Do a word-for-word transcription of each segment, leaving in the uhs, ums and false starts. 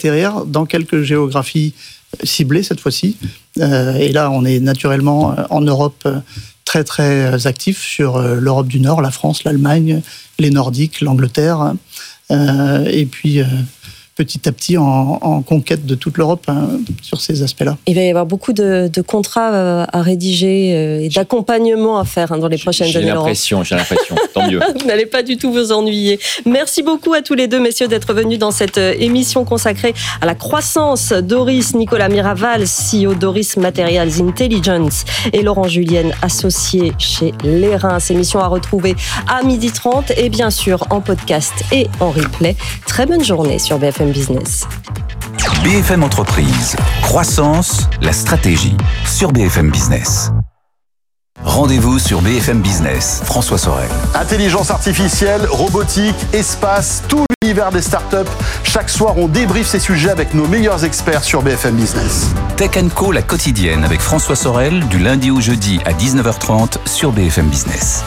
d'atterrir dans quelques géographies ciblées cette fois-ci. Euh, et là, on est naturellement en Europe très très actif sur l'Europe du Nord, la France, l'Allemagne, les Nordiques, l'Angleterre, euh, et puis euh, petit à petit en, en conquête de toute l'Europe hein, sur ces aspects-là. Il va y avoir beaucoup de, de contrats à rédiger et d'accompagnement à faire hein, dans les prochaines j'ai années. J'ai l'impression, j'ai l'impression, tant mieux. Vous n'allez pas du tout vous ennuyer. Merci beaucoup à tous les deux, messieurs, d'être venus dans cette émission consacrée à la croissance. Doris Nicolas Miraval, C E O Doris Materials Intelligence, et Laurent Julienne, associé chez Lérins. Cette émission à retrouver à midi trente et bien sûr en podcast et en replay. Très bonne journée sur B F M Business. B F M Entreprise, croissance, la stratégie, sur B F M Business. Rendez-vous sur B F M Business, François Sorel. Intelligence artificielle, robotique, espace, tout l'univers des startups. Chaque soir, on débriefe ces sujets avec nos meilleurs experts sur B F M Business. Tech and Co, la quotidienne avec François Sorel, du lundi au jeudi à dix-neuf heures trente sur B F M Business.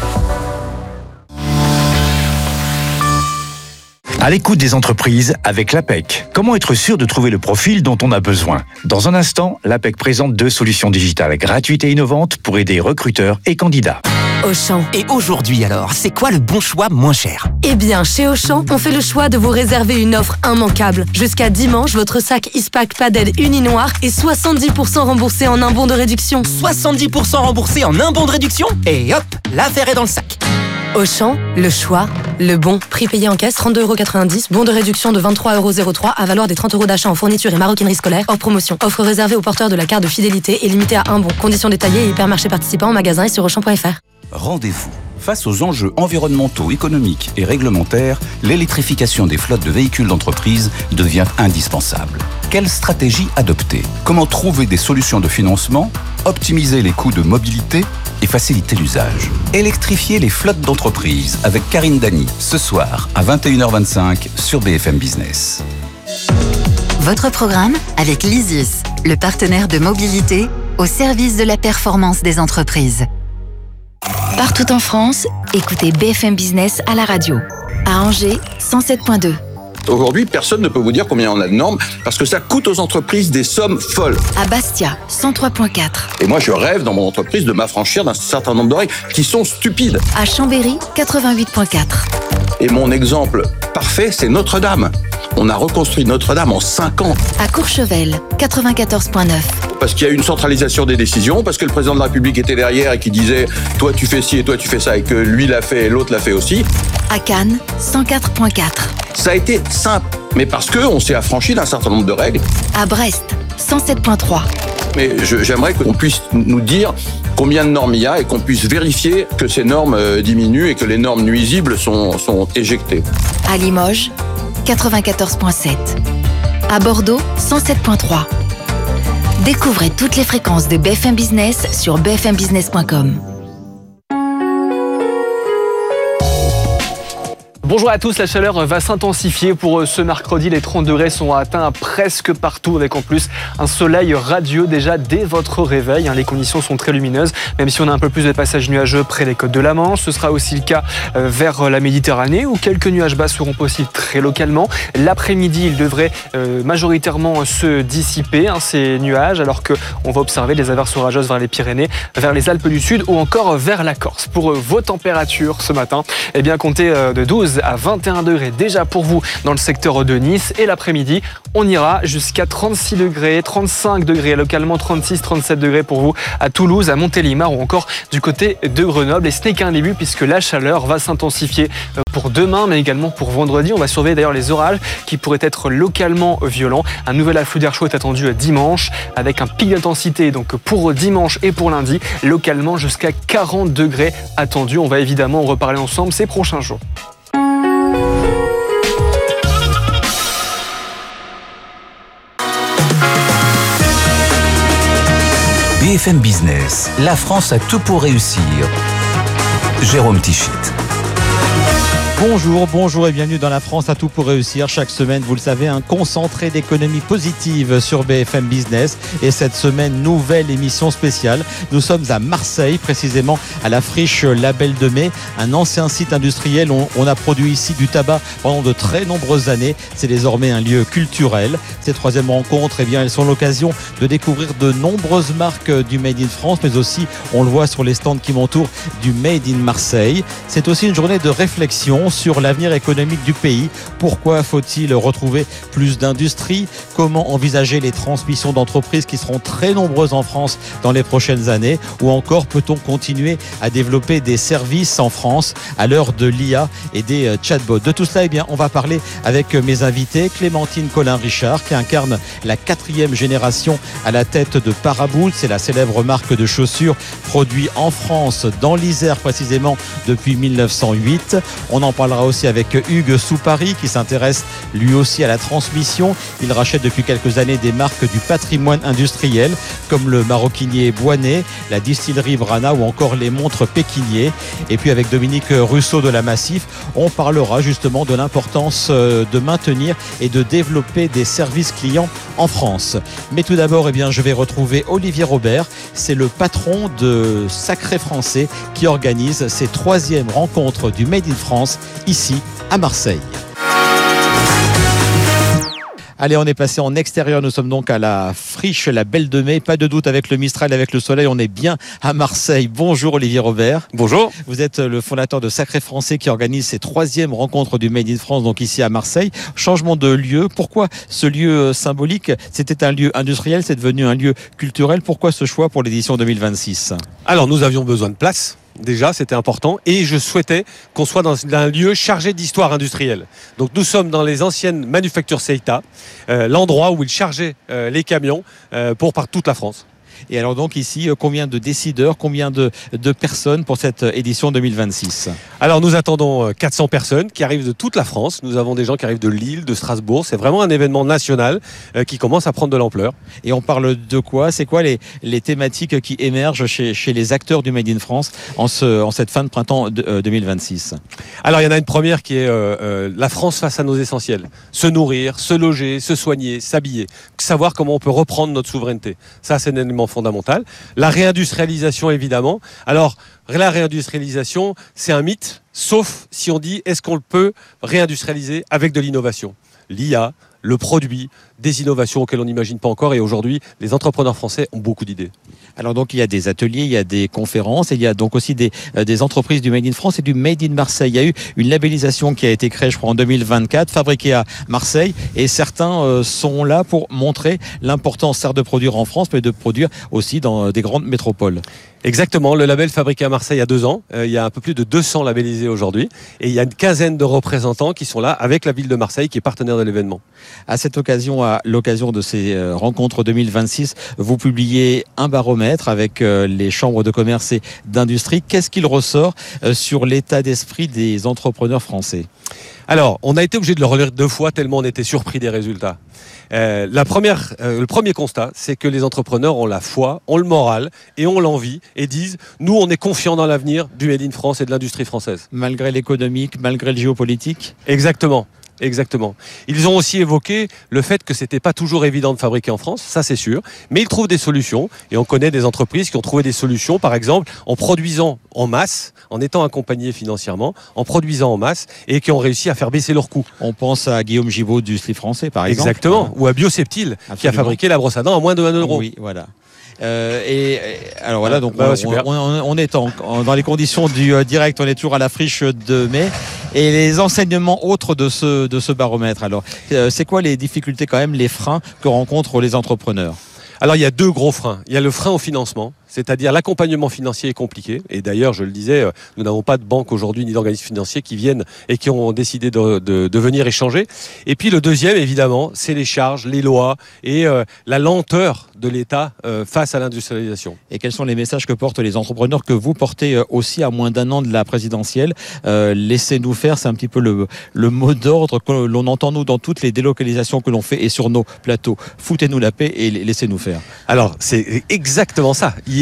À l'écoute des entreprises avec l'A P E C. Comment être sûr de trouver le profil dont on a besoin ? Dans un instant, l'A P E C présente deux solutions digitales gratuites et innovantes pour aider recruteurs et candidats. Auchan. Et aujourd'hui alors, c'est quoi le bon choix moins cher ? Eh bien, chez Auchan, on fait le choix de vous réserver une offre immanquable. Jusqu'à dimanche, votre sac Ispac Padel uni noir est soixante-dix pour cent remboursé en un bon de réduction. soixante-dix pour cent remboursé en un bon de réduction ? Et hop, l'affaire est dans le sac. Auchan, le choix, le bon. Prix payé en caisse, trente-deux euros quatre-vingt-dix. Bon de réduction de vingt-trois euros trois à valoir des trente euros d'achat en fourniture et maroquinerie scolaire. Hors promotion. Offre réservée aux porteurs de la carte de fidélité et limitée à un bon. Conditions détaillées et hypermarchés participants en magasin et sur auchan point f r. Rendez-vous. Face aux enjeux environnementaux, économiques et réglementaires, l'électrification des flottes de véhicules d'entreprise devient indispensable. Quelle stratégie adopter ? Comment trouver des solutions de financement, optimiser les coûts de mobilité et faciliter l'usage ? Électrifier les flottes d'entreprise avec Karine Dany, ce soir à vingt et une heures vingt-cinq sur B F M Business. Votre programme avec l'ISIS, le partenaire de mobilité au service de la performance des entreprises. Partout en France, écoutez B F M Business à la radio. À Angers, cent sept virgule deux. Aujourd'hui, personne ne peut vous dire combien on a de normes parce que ça coûte aux entreprises des sommes folles. À Bastia, cent trois virgule quatre. Et moi, je rêve dans mon entreprise de m'affranchir d'un certain nombre de règles qui sont stupides. À Chambéry, quatre-vingt-huit virgule quatre. Et mon exemple parfait, c'est Notre-Dame. On a reconstruit Notre-Dame en cinq ans. À Courchevel, quatre-vingt-quatorze virgule neuf. Parce qu'il y a une centralisation des décisions, parce que le président de la République était derrière et qui disait « toi tu fais ci et toi tu fais ça » et que lui l'a fait et l'autre l'a fait aussi. À Cannes, cent quatre virgule quatre. Ça a été simple, mais parce qu'on s'est affranchi d'un certain nombre de règles. À Brest, cent sept virgule trois. Mais je, j'aimerais qu'on puisse nous dire combien de normes il y a et qu'on puisse vérifier que ces normes diminuent et que les normes nuisibles sont, sont éjectées. À Limoges, quatre-vingt-quatorze virgule sept. À Bordeaux, cent sept virgule trois. Découvrez toutes les fréquences de B F M Business sur b f m business point com. Bonjour à tous, la chaleur va s'intensifier pour ce mercredi. Les trente degrés sont atteints presque partout avec en plus un soleil radieux déjà dès votre réveil. Les conditions sont très lumineuses, même si on a un peu plus de passages nuageux près des côtes de la Manche. Ce sera aussi le cas vers la Méditerranée où quelques nuages bas seront possibles très localement. L'après-midi, il devrait majoritairement se dissiper ces nuages alors qu'on va observer des averses orageuses vers les Pyrénées, vers les Alpes du Sud ou encore vers la Corse. Pour vos températures ce matin, eh bien comptez de douze à vingt et un degrés déjà pour vous dans le secteur de Nice. Et l'après-midi, on ira jusqu'à trente-six degrés, trente-cinq degrés, localement trente-six, trente-sept degrés pour vous à Toulouse, à Montélimar ou encore du côté de Grenoble. Et ce n'est qu'un début puisque la chaleur va s'intensifier pour demain, mais également pour vendredi. On va surveiller d'ailleurs les orages qui pourraient être localement violents. Un nouvel afflux d'air chaud est attendu dimanche avec un pic d'intensité donc pour dimanche et pour lundi, localement jusqu'à quarante degrés attendus. On va évidemment en reparler ensemble ces prochains jours. B F M Business, la France a tout pour réussir. Jérôme Tichit. Bonjour, bonjour et bienvenue dans La France a tout pour réussir. Chaque semaine, vous le savez, un concentré d'économie positive sur B F M Business. Et cette semaine, nouvelle émission spéciale. Nous sommes à Marseille, précisément à la friche Label de Mai, un ancien site industriel. On, on a produit ici du tabac pendant de très nombreuses années. C'est désormais un lieu culturel. Ces troisième rencontres, eh bien, elles sont l'occasion de découvrir de nombreuses marques du Made in France, mais aussi, on le voit sur les stands qui m'entourent, du Made in Marseille. C'est aussi une journée de réflexion sur l'avenir économique du pays. Pourquoi faut-il retrouver plus d'industrie? Comment envisager les transmissions d'entreprises qui seront très nombreuses en France dans les prochaines années? Ou encore, peut-on continuer à développer des services en France à l'heure de l'I A et des chatbots? De tout cela, eh bien, on va parler avec mes invités. Clémentine Collin-Richard, qui incarne la quatrième génération à la tête de Paraboot. C'est la célèbre marque de chaussures produite en France, dans l'Isère précisément, depuis mille neuf cent huit. On en parlera aussi avec Hugues Soupari, qui s'intéresse lui aussi à la transmission. Il rachète depuis quelques années des marques du patrimoine industriel, comme le maroquinier Boinet, la distillerie Brana ou encore les montres Pékinier. Et puis avec Dominique Russo de la Massif, on parlera justement de l'importance de maintenir et de développer des services clients en France. Mais tout d'abord, eh bien, je vais retrouver Olivier Robert. C'est le patron de Sacré Français qui organise ces troisièmes rencontres du Made in France ici à Marseille. Allez, on est passé en extérieur. Nous sommes donc à la friche Label de Mai. Pas de doute, avec le Mistral, avec le soleil, on est bien à Marseille. Bonjour Olivier Robert. Bonjour. Vous êtes le fondateur de Sacré Français qui organise ces troisièmes rencontres du Made in France, donc ici à Marseille. Changement de lieu. Pourquoi ce lieu symbolique? C'était un lieu industriel, c'est devenu un lieu culturel. Pourquoi ce choix pour l'édition deux mille vingt-six? Alors, nous avions besoin de place. Déjà, c'était important et je souhaitais qu'on soit dans un lieu chargé d'histoire industrielle. Donc nous sommes dans les anciennes manufactures Seita, euh, l'endroit où ils chargeaient euh, les camions euh, pour par toute la France. Et alors donc ici, combien de décideurs, combien de, de personnes pour cette édition deux mille vingt-six? Alors nous attendons quatre cents personnes qui arrivent de toute la France. Nous avons des gens qui arrivent de Lille, de Strasbourg. C'est vraiment un événement national euh, qui commence à prendre de l'ampleur. Et on parle de quoi? C'est quoi les, les thématiques qui émergent chez, chez les acteurs du Made in France en, ce, en cette fin de printemps de, euh, deux mille vingt-six? Alors il y en a une première qui est euh, euh, la France face à nos essentiels. Se nourrir, se loger, se soigner, s'habiller. Savoir comment on peut reprendre notre souveraineté. Ça, c'est un élément fondamental. La réindustrialisation, évidemment. Alors, la réindustrialisation, c'est un mythe, sauf si on dit est-ce qu'on peut réindustrialiser avec de l'innovation? L'I A, le produit, des innovations auxquelles on n'imagine pas encore. Et aujourd'hui, les entrepreneurs français ont beaucoup d'idées. Alors donc, il y a des ateliers, il y a des conférences, et il y a donc aussi des, euh, des entreprises du Made in France et du Made in Marseille. Il y a eu une labellisation qui a été créée, je crois, en deux mille vingt-quatre, fabriquée à Marseille. Et certains euh, sont là pour montrer l'importance, certes, de produire en France, mais de produire aussi dans euh, des grandes métropoles. Exactement, le label fabriqué à Marseille il y a deux ans, euh, il y a un peu plus de deux cents labellisés aujourd'hui et il y a une quinzaine de représentants qui sont là avec la ville de Marseille qui est partenaire de l'événement. À cette occasion, à l'occasion de ces euh, rencontres deux mille vingt-six, vous publiez un baromètre avec euh, les chambres de commerce et d'industrie. Qu'est-ce qu'il ressort euh, sur l'état d'esprit des entrepreneurs français? Alors, on a été obligé de le relire deux fois tellement on était surpris des résultats. Euh, la première, euh, le premier constat, c'est que les entrepreneurs ont la foi, ont le moral et ont l'envie et disent « Nous, on est confiants dans l'avenir du Made in France et de l'industrie française. » Malgré l'économique, malgré le géopolitique? Exactement. Exactement. Ils ont aussi évoqué le fait que c'était pas toujours évident de fabriquer en France, ça c'est sûr, mais ils trouvent des solutions et on connaît des entreprises qui ont trouvé des solutions, par exemple en produisant en masse, en étant accompagnés financièrement, en produisant en masse et qui ont réussi à faire baisser leurs coûts. On pense à Guillaume Gibaud du Slip français par exemple. Exactement, ou à Bioseptile Absolument. Qui a fabriqué la brosse à dents à moins de un euro. Oui, voilà. Euh, et, et alors voilà, donc bah, on, on, on, on est en, en, dans les conditions du euh, direct, on est toujours à la friche de mai. Et les enseignements autres de ce, de ce baromètre, alors euh, c'est quoi les difficultés quand même, les freins que rencontrent les entrepreneurs? Alors il y a deux gros freins. Il y a le frein au financement, c'est-à-dire l'accompagnement financier est compliqué. Et d'ailleurs, je le disais, nous n'avons pas de banque aujourd'hui ni d'organismes financiers qui viennent et qui ont décidé de, de, de venir échanger. Et puis le deuxième, évidemment, c'est les charges, les lois et euh, la lenteur de l'État euh, face à l'industrialisation. Et quels sont les messages que portent les entrepreneurs que vous portez aussi à moins d'un an de la présidentielle? euh, Laissez-nous faire, c'est un petit peu le, le mot d'ordre que l'on entend nous dans toutes les délocalisations que l'on fait et sur nos plateaux. Foutez-nous la paix et laissez-nous faire. Alors, c'est exactement ça. Il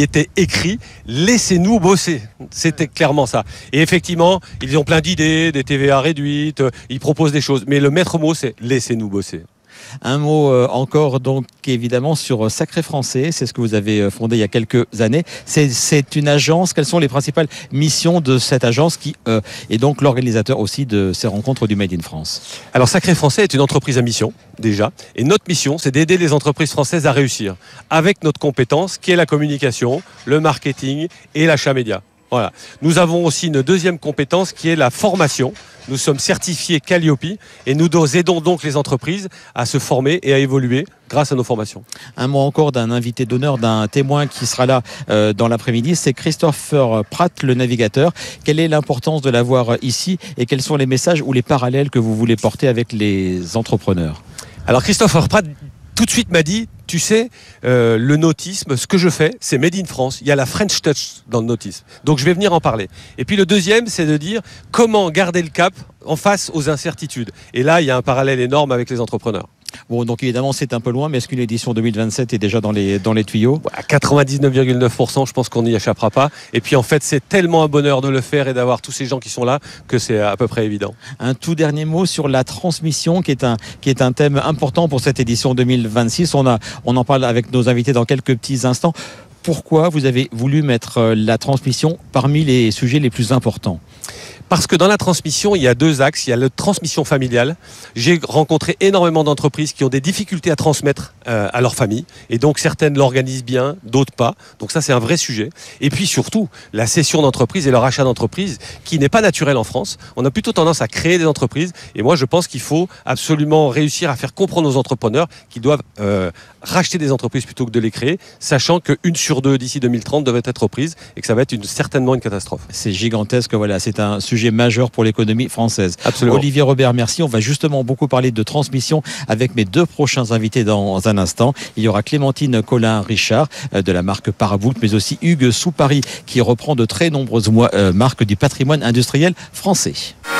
était écrit « Laissez-nous bosser ». C'était clairement ça. Et effectivement, ils ont plein d'idées, des T V A réduites, ils proposent des choses. Mais le maître mot, c'est « Laissez-nous bosser ». Un mot euh, encore, donc, évidemment, sur Sacré Français. C'est ce que vous avez fondé il y a quelques années. C'est, c'est une agence. Quelles sont les principales missions de cette agence qui euh, est donc l'organisateur aussi de ces rencontres du Made in France? Alors, Sacré Français est une entreprise à mission, déjà. Et notre mission, c'est d'aider les entreprises françaises à réussir avec notre compétence, qui est la communication, le marketing et l'achat média. Voilà. Nous avons aussi une deuxième compétence qui est la formation. Nous sommes certifiés Calliope et nous aidons donc les entreprises à se former et à évoluer grâce à nos formations. Un mot encore d'un invité d'honneur, d'un témoin qui sera là euh, dans l'après-midi, c'est Christopher Pratt, le navigateur. Quelle est l'importance de l'avoir ici et quels sont les messages ou les parallèles que vous voulez porter avec les entrepreneurs? Alors Christopher Pratt tout de suite m'a dit, tu sais, euh, le nautisme, ce que je fais, c'est Made in France. Il y a la French Touch dans le nautisme. Donc je vais venir en parler. Et puis le deuxième, c'est de dire comment garder le cap en face aux incertitudes. Et là, il y a un parallèle énorme avec les entrepreneurs. Bon, donc évidemment, c'est un peu loin, mais est-ce qu'une édition deux mille vingt-sept est déjà dans les, dans les tuyaux? À quatre-vingt-dix-neuf virgule neuf pour cent, je pense qu'on n'y échappera pas. Et puis en fait, c'est tellement un bonheur de le faire et d'avoir tous ces gens qui sont là que c'est à peu près évident. Un tout dernier mot sur la transmission, qui est un, qui est un thème important pour cette édition deux mille vingt-six. On, a, on en parle avec nos invités dans quelques petits instants. Pourquoi vous avez voulu mettre la transmission parmi les sujets les plus importants? Parce que dans la transmission, il y a deux axes. Il y a la transmission familiale. J'ai rencontré énormément d'entreprises qui ont des difficultés à transmettre euh, à leur famille. Et donc, certaines l'organisent bien, d'autres pas. Donc ça, c'est un vrai sujet. Et puis surtout, la cession d'entreprise et le rachat d'entreprise, qui n'est pas naturel en France. On a plutôt tendance à créer des entreprises. Et moi, je pense qu'il faut absolument réussir à faire comprendre aux entrepreneurs qu'ils doivent euh, racheter des entreprises plutôt que de les créer, sachant qu'une sur deux d'ici deux mille trente devrait être reprise et que ça va être une, certainement une catastrophe. C'est gigantesque. Voilà, c'est un sujet majeur pour l'économie française. Absolument. Olivier Robert, merci. On va justement beaucoup parler de transmission avec mes deux prochains invités dans un instant. Il y aura Clémentine Collin-Richard de la marque Paraboot, mais aussi Hugues Soupari qui reprend de très nombreuses marques du patrimoine industriel français.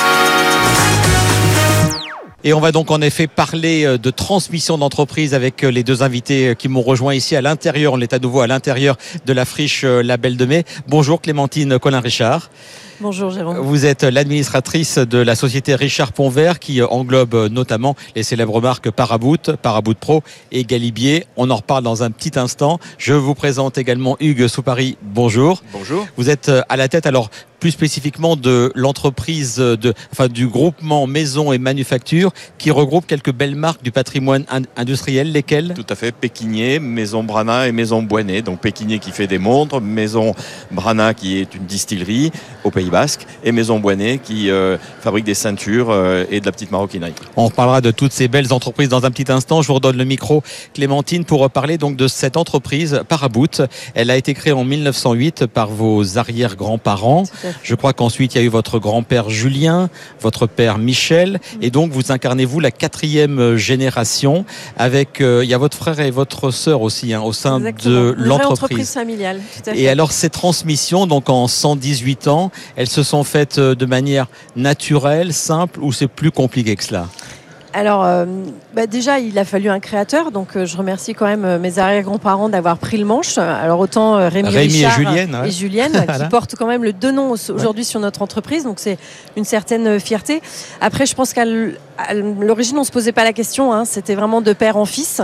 Et on va donc en effet parler de transmission d'entreprise avec les deux invités qui m'ont rejoint ici à l'intérieur. On est à nouveau à l'intérieur de la friche La Belle de Mai. Bonjour Clémentine Collin-Richard. Bonjour Jérôme. Vous êtes l'administratrice de la société Richard Pontvert qui englobe notamment les célèbres marques Paraboot, Paraboot Pro et Galibier. On en reparle dans un petit instant. Je vous présente également Hugues Soupari. Bonjour. Bonjour. Vous êtes à la tête alors plus spécifiquement de l'entreprise, de, enfin du groupement Maison et Manufacture qui regroupe quelques belles marques du patrimoine industriel. Lesquelles? Tout à fait. Pékinier, Maison Brana et Maison Boinet. Donc Pékinier qui fait des montres, Maison Brana qui est une distillerie au Pays Basque et Maison Boinet qui euh, fabrique des ceintures euh, et de la petite maroquinerie. On reparlera de toutes ces belles entreprises dans un petit instant. Je vous redonne le micro, Clémentine, pour parler donc de cette entreprise Paraboot. Elle a été créée en mille neuf cent huit par vos arrière-grands-parents. Je crois qu'ensuite il y a eu votre grand-père Julien, votre père Michel, et donc vous incarnez vous la quatrième génération. Avec euh, il y a votre frère et votre sœur aussi hein, au sein Exactement. de Une l'entreprise. Entreprise familiale. Tout à fait. Et alors ces transmissions, donc en cent dix-huit ans, elles se sont faites de manière naturelle, simple, ou c'est plus compliqué que cela? Alors, euh, bah déjà, il a fallu un créateur, donc euh, je remercie quand même euh, mes arrière-grands-parents d'avoir pris le manche. Alors autant euh, Rémi, Rémi Richard et Julienne, ouais. et Julienne Voilà. qui portent quand même le deux noms aujourd'hui ouais. sur notre entreprise, donc c'est une certaine fierté. Après, je pense qu'à l'origine, on ne se posait pas la question, hein, c'était vraiment de père en fils.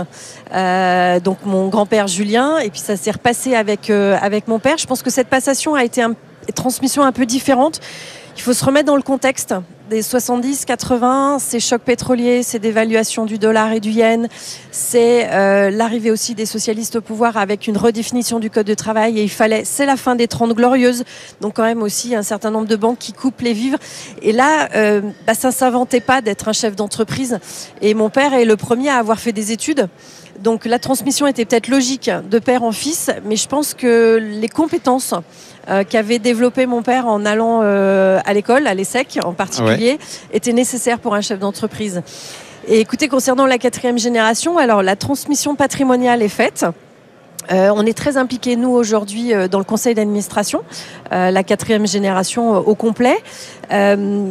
Euh, donc mon grand-père Julien, et puis ça s'est repassé avec, euh, avec mon père. Je pense que cette passation a été un, une transmission un peu différente. Il faut se remettre dans le contexte des soixante-dix quatre-vingts, ces chocs pétroliers, ces dévaluations du dollar et du yen, c'est euh, l'arrivée aussi des socialistes au pouvoir avec une redéfinition du code de travail et il fallait, c'est la fin des trente glorieuses, donc quand même aussi un certain nombre de banques qui coupent les vivres et là euh, bah, ça ne s'inventait pas d'être un chef d'entreprise et mon père est le premier à avoir fait des études. Donc la transmission était peut-être logique de père en fils, mais je pense que les compétences euh, qu'avait développé mon père en allant euh, à l'école, à l'ESSEC en particulier, ouais. étaient nécessaires pour un chef d'entreprise. Et écoutez, concernant la quatrième génération, alors la transmission patrimoniale est faite. Euh, on est très impliqués, nous, aujourd'hui, euh, dans le conseil d'administration, euh, la quatrième génération euh, au complet. Euh,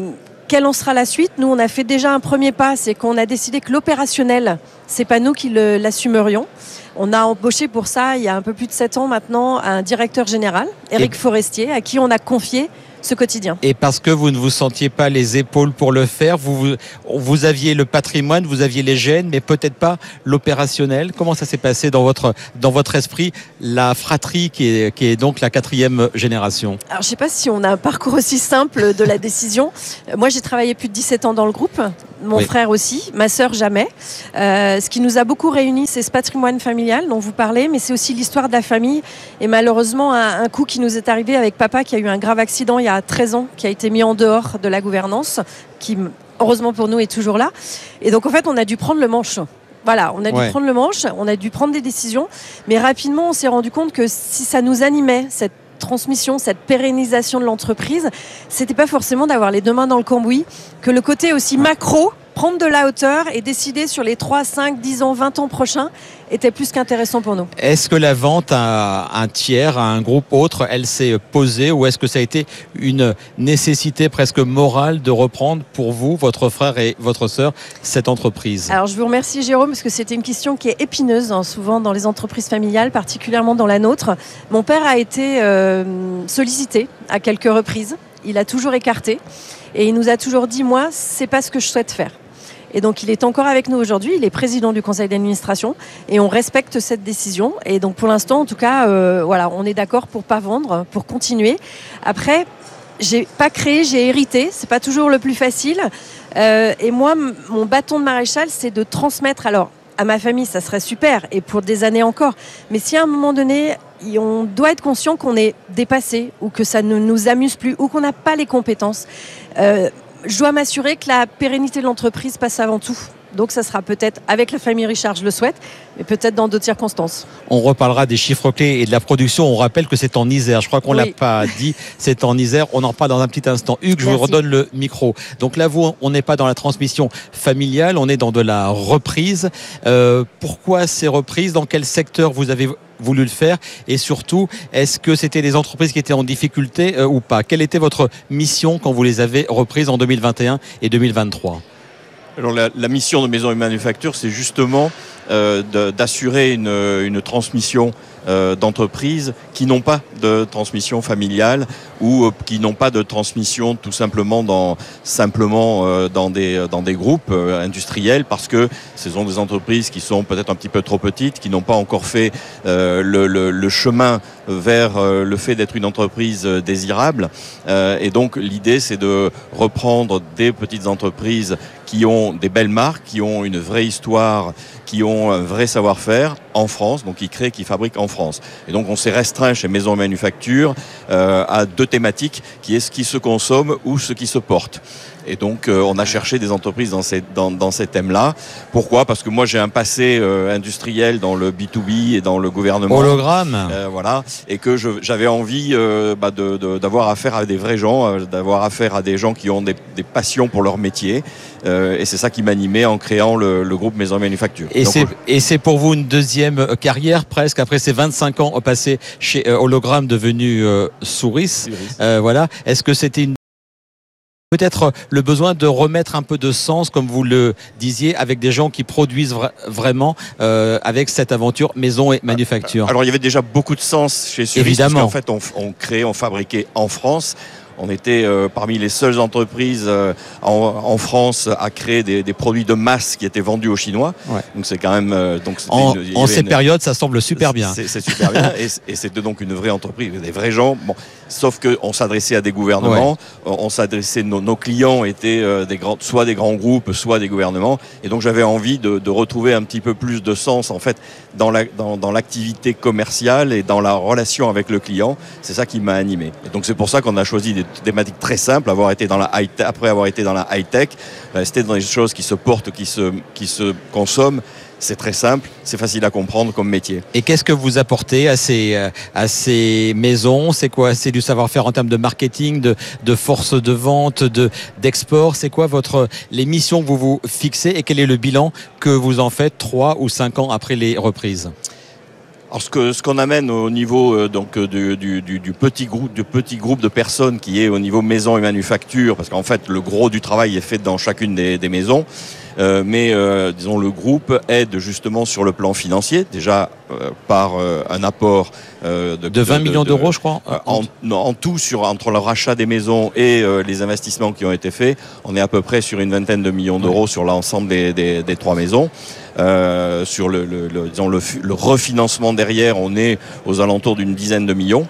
quelle en sera la suite? Nous, on a fait déjà un premier pas, c'est qu'on a décidé que l'opérationnel, c'est pas nous qui le, l'assumerions. On a embauché pour ça, il y a un peu plus de sept ans maintenant, un directeur général, Éric Et... Forestier, à qui on a confié ce quotidien. Et parce que vous ne vous sentiez pas les épaules pour le faire, vous, vous, vous aviez le patrimoine, vous aviez les gènes, mais peut-être pas l'opérationnel. Comment ça s'est passé dans votre, dans votre esprit, la fratrie qui est, qui est donc la quatrième génération? Alors je ne sais pas si on a un parcours aussi simple de la décision. Moi j'ai travaillé plus de dix-sept ans dans le groupe, mon oui. frère aussi, ma sœur jamais. Euh, ce qui nous a beaucoup réunis, c'est ce patrimoine familial dont vous parlez, mais c'est aussi l'histoire de la famille. Et malheureusement, un, un coup qui nous est arrivé avec papa qui a eu un grave accident il y a treize ans, qui a été mis en dehors de la gouvernance, qui heureusement pour nous est toujours là. Et donc en fait on a dû prendre le manche. Voilà, on a dû ouais. prendre le manche, on a dû prendre des décisions, mais rapidement on s'est rendu compte que si ça nous animait, cette transmission, cette pérennisation de l'entreprise, c'était pas forcément d'avoir les deux mains dans le cambouis, que le côté aussi macro, prendre de la hauteur et décider sur les trois, cinq, dix ans, vingt ans prochains était plus qu'intéressant pour nous. Est-ce que la vente à un tiers, à un groupe autre, elle s'est posée, ou est-ce que ça a été une nécessité presque morale de reprendre pour vous, votre frère et votre sœur, cette entreprise? Alors je vous remercie Jérôme, parce que c'était une question qui est épineuse hein, souvent dans les entreprises familiales, particulièrement dans la nôtre. Mon père a été euh, sollicité à quelques reprises, il a toujours écarté et il nous a toujours dit, moi, c'est pas ce que je souhaite faire. Et donc il est encore avec nous aujourd'hui, il est président du conseil d'administration et on respecte cette décision. Et donc pour l'instant, en tout cas, euh, voilà, on est d'accord pour pas vendre, pour continuer. Après, j'ai pas créé, j'ai hérité, c'est pas toujours le plus facile. Euh, et moi, m- mon bâton de maréchal, c'est de transmettre. Alors à ma famille, ça serait super et pour des années encore. Mais si à un moment donné, on doit être conscient qu'on est dépassé ou que ça ne nous amuse plus ou qu'on n'a pas les compétences. Euh, Je dois m'assurer que la pérennité de l'entreprise passe avant tout. Donc ça sera peut-être avec la famille Richard, je le souhaite, mais peut-être dans d'autres circonstances. On reparlera des chiffres clés et de la production. On rappelle que c'est en Isère. Je crois qu'on ne oui. l'a pas dit. C'est en Isère. On en reparle dans un petit instant. Hugues, Merci. Je vous redonne le micro. Donc là, vous, on n'est pas dans la transmission familiale, on est dans de la reprise. Euh, pourquoi ces reprises? Dans quel secteur vous avez voulu le faire? Et surtout, est-ce que c'était des entreprises qui étaient en difficulté euh, ou pas? Quelle était votre mission quand vous les avez reprises en deux mille vingt et un et deux mille vingt-trois? Alors la, la mission de Maison et Manufacture, c'est justement euh, de, d'assurer une, une transmission euh, d'entreprises qui n'ont pas de transmission familiale ou euh, qui n'ont pas de transmission tout simplement dans, simplement, euh, dans, des, dans des groupes euh, industriels, parce que ce sont des entreprises qui sont peut-être un petit peu trop petites, qui n'ont pas encore fait euh, le, le, le chemin vers euh, le fait d'être une entreprise euh, désirable. Euh, et donc l'idée, c'est de reprendre des petites entreprises qui ont des belles marques, qui ont une vraie histoire, qui ont un vrai savoir-faire en France, donc qui créent, qui fabriquent en France. Et donc on s'est restreint chez Maison Manufacture euh, à deux thématiques, qui est ce qui se consomme ou ce qui se porte. Et donc euh, on a cherché des entreprises dans ces, dans, dans ces thèmes-là. Pourquoi? Parce que moi j'ai un passé euh, industriel dans le B deux B et dans le gouvernement. Hologramme. Euh, voilà. Et que je, j'avais envie euh, bah, de, de, d'avoir affaire à des vrais gens, euh, d'avoir affaire à des gens qui ont des, des passions pour leur métier. Euh, et c'est ça qui m'animait en créant le, le groupe Maison Manufacture. Et, donc, c'est, et c'est pour vous une deuxième carrière presque, après ces vingt-cinq ans passés chez euh, Hologramme devenu euh, Souris. Souris. Euh, voilà. Est-ce que c'était une peut-être le besoin de remettre un peu de sens, comme vous le disiez, avec des gens qui produisent vra- vraiment euh, avec cette aventure Maison et Manufacture? Alors il y avait déjà beaucoup de sens chez Souris, évidemment. Parce qu'en fait on, on créait, on fabriquait en France. On était euh, parmi les seules entreprises euh, en, en France à créer des, des produits de masse qui étaient vendus aux Chinois. Ouais. Donc c'est quand même euh, donc en, une, en ces une, périodes, ça semble super bien. C'est, c'est super bien et, et c'était donc une vraie entreprise, des vrais gens. Bon, sauf que on s'adressait à des gouvernements, ouais. on s'adressait, nos, nos clients étaient euh, des grands, soit des grands groupes, soit des gouvernements. Et donc j'avais envie de, de retrouver un petit peu plus de sens en fait dans, la, dans, dans l'activité commerciale et dans la relation avec le client. C'est ça qui m'a animé. Et donc c'est pour ça qu'on a choisi des thématiques très simples, avoir été dans la high te- après avoir été dans la high-tech, rester dans des choses qui se portent, qui se, qui se consomment. C'est très simple, c'est facile à comprendre comme métier. Et qu'est-ce que vous apportez à ces, à ces maisons? C'est quoi? C'est du savoir-faire en termes de marketing, de, de force de vente, de, d'export? C'est quoi votre, les missions que vous vous fixez et quel est le bilan que vous en faites trois ou cinq ans après les reprises? Alors ce que ce qu'on amène au niveau euh, donc du, du, du, du petit groupe du petit groupe de personnes qui est au niveau maison et manufacture, parce qu'en fait le gros du travail est fait dans chacune des, des maisons. Euh, mais euh, disons le groupe aide justement sur le plan financier déjà euh, par euh, un apport euh, de, de vingt millions d'euros, je crois. Euh, en, non, en tout sur entre le rachat des maisons et euh, les investissements qui ont été faits, on est à peu près sur une vingtaine de millions d'euros sur l'ensemble des, des, des trois maisons. Euh, sur le, le, le, disons le, le refinancement derrière, on est aux alentours d'une dizaine de millions.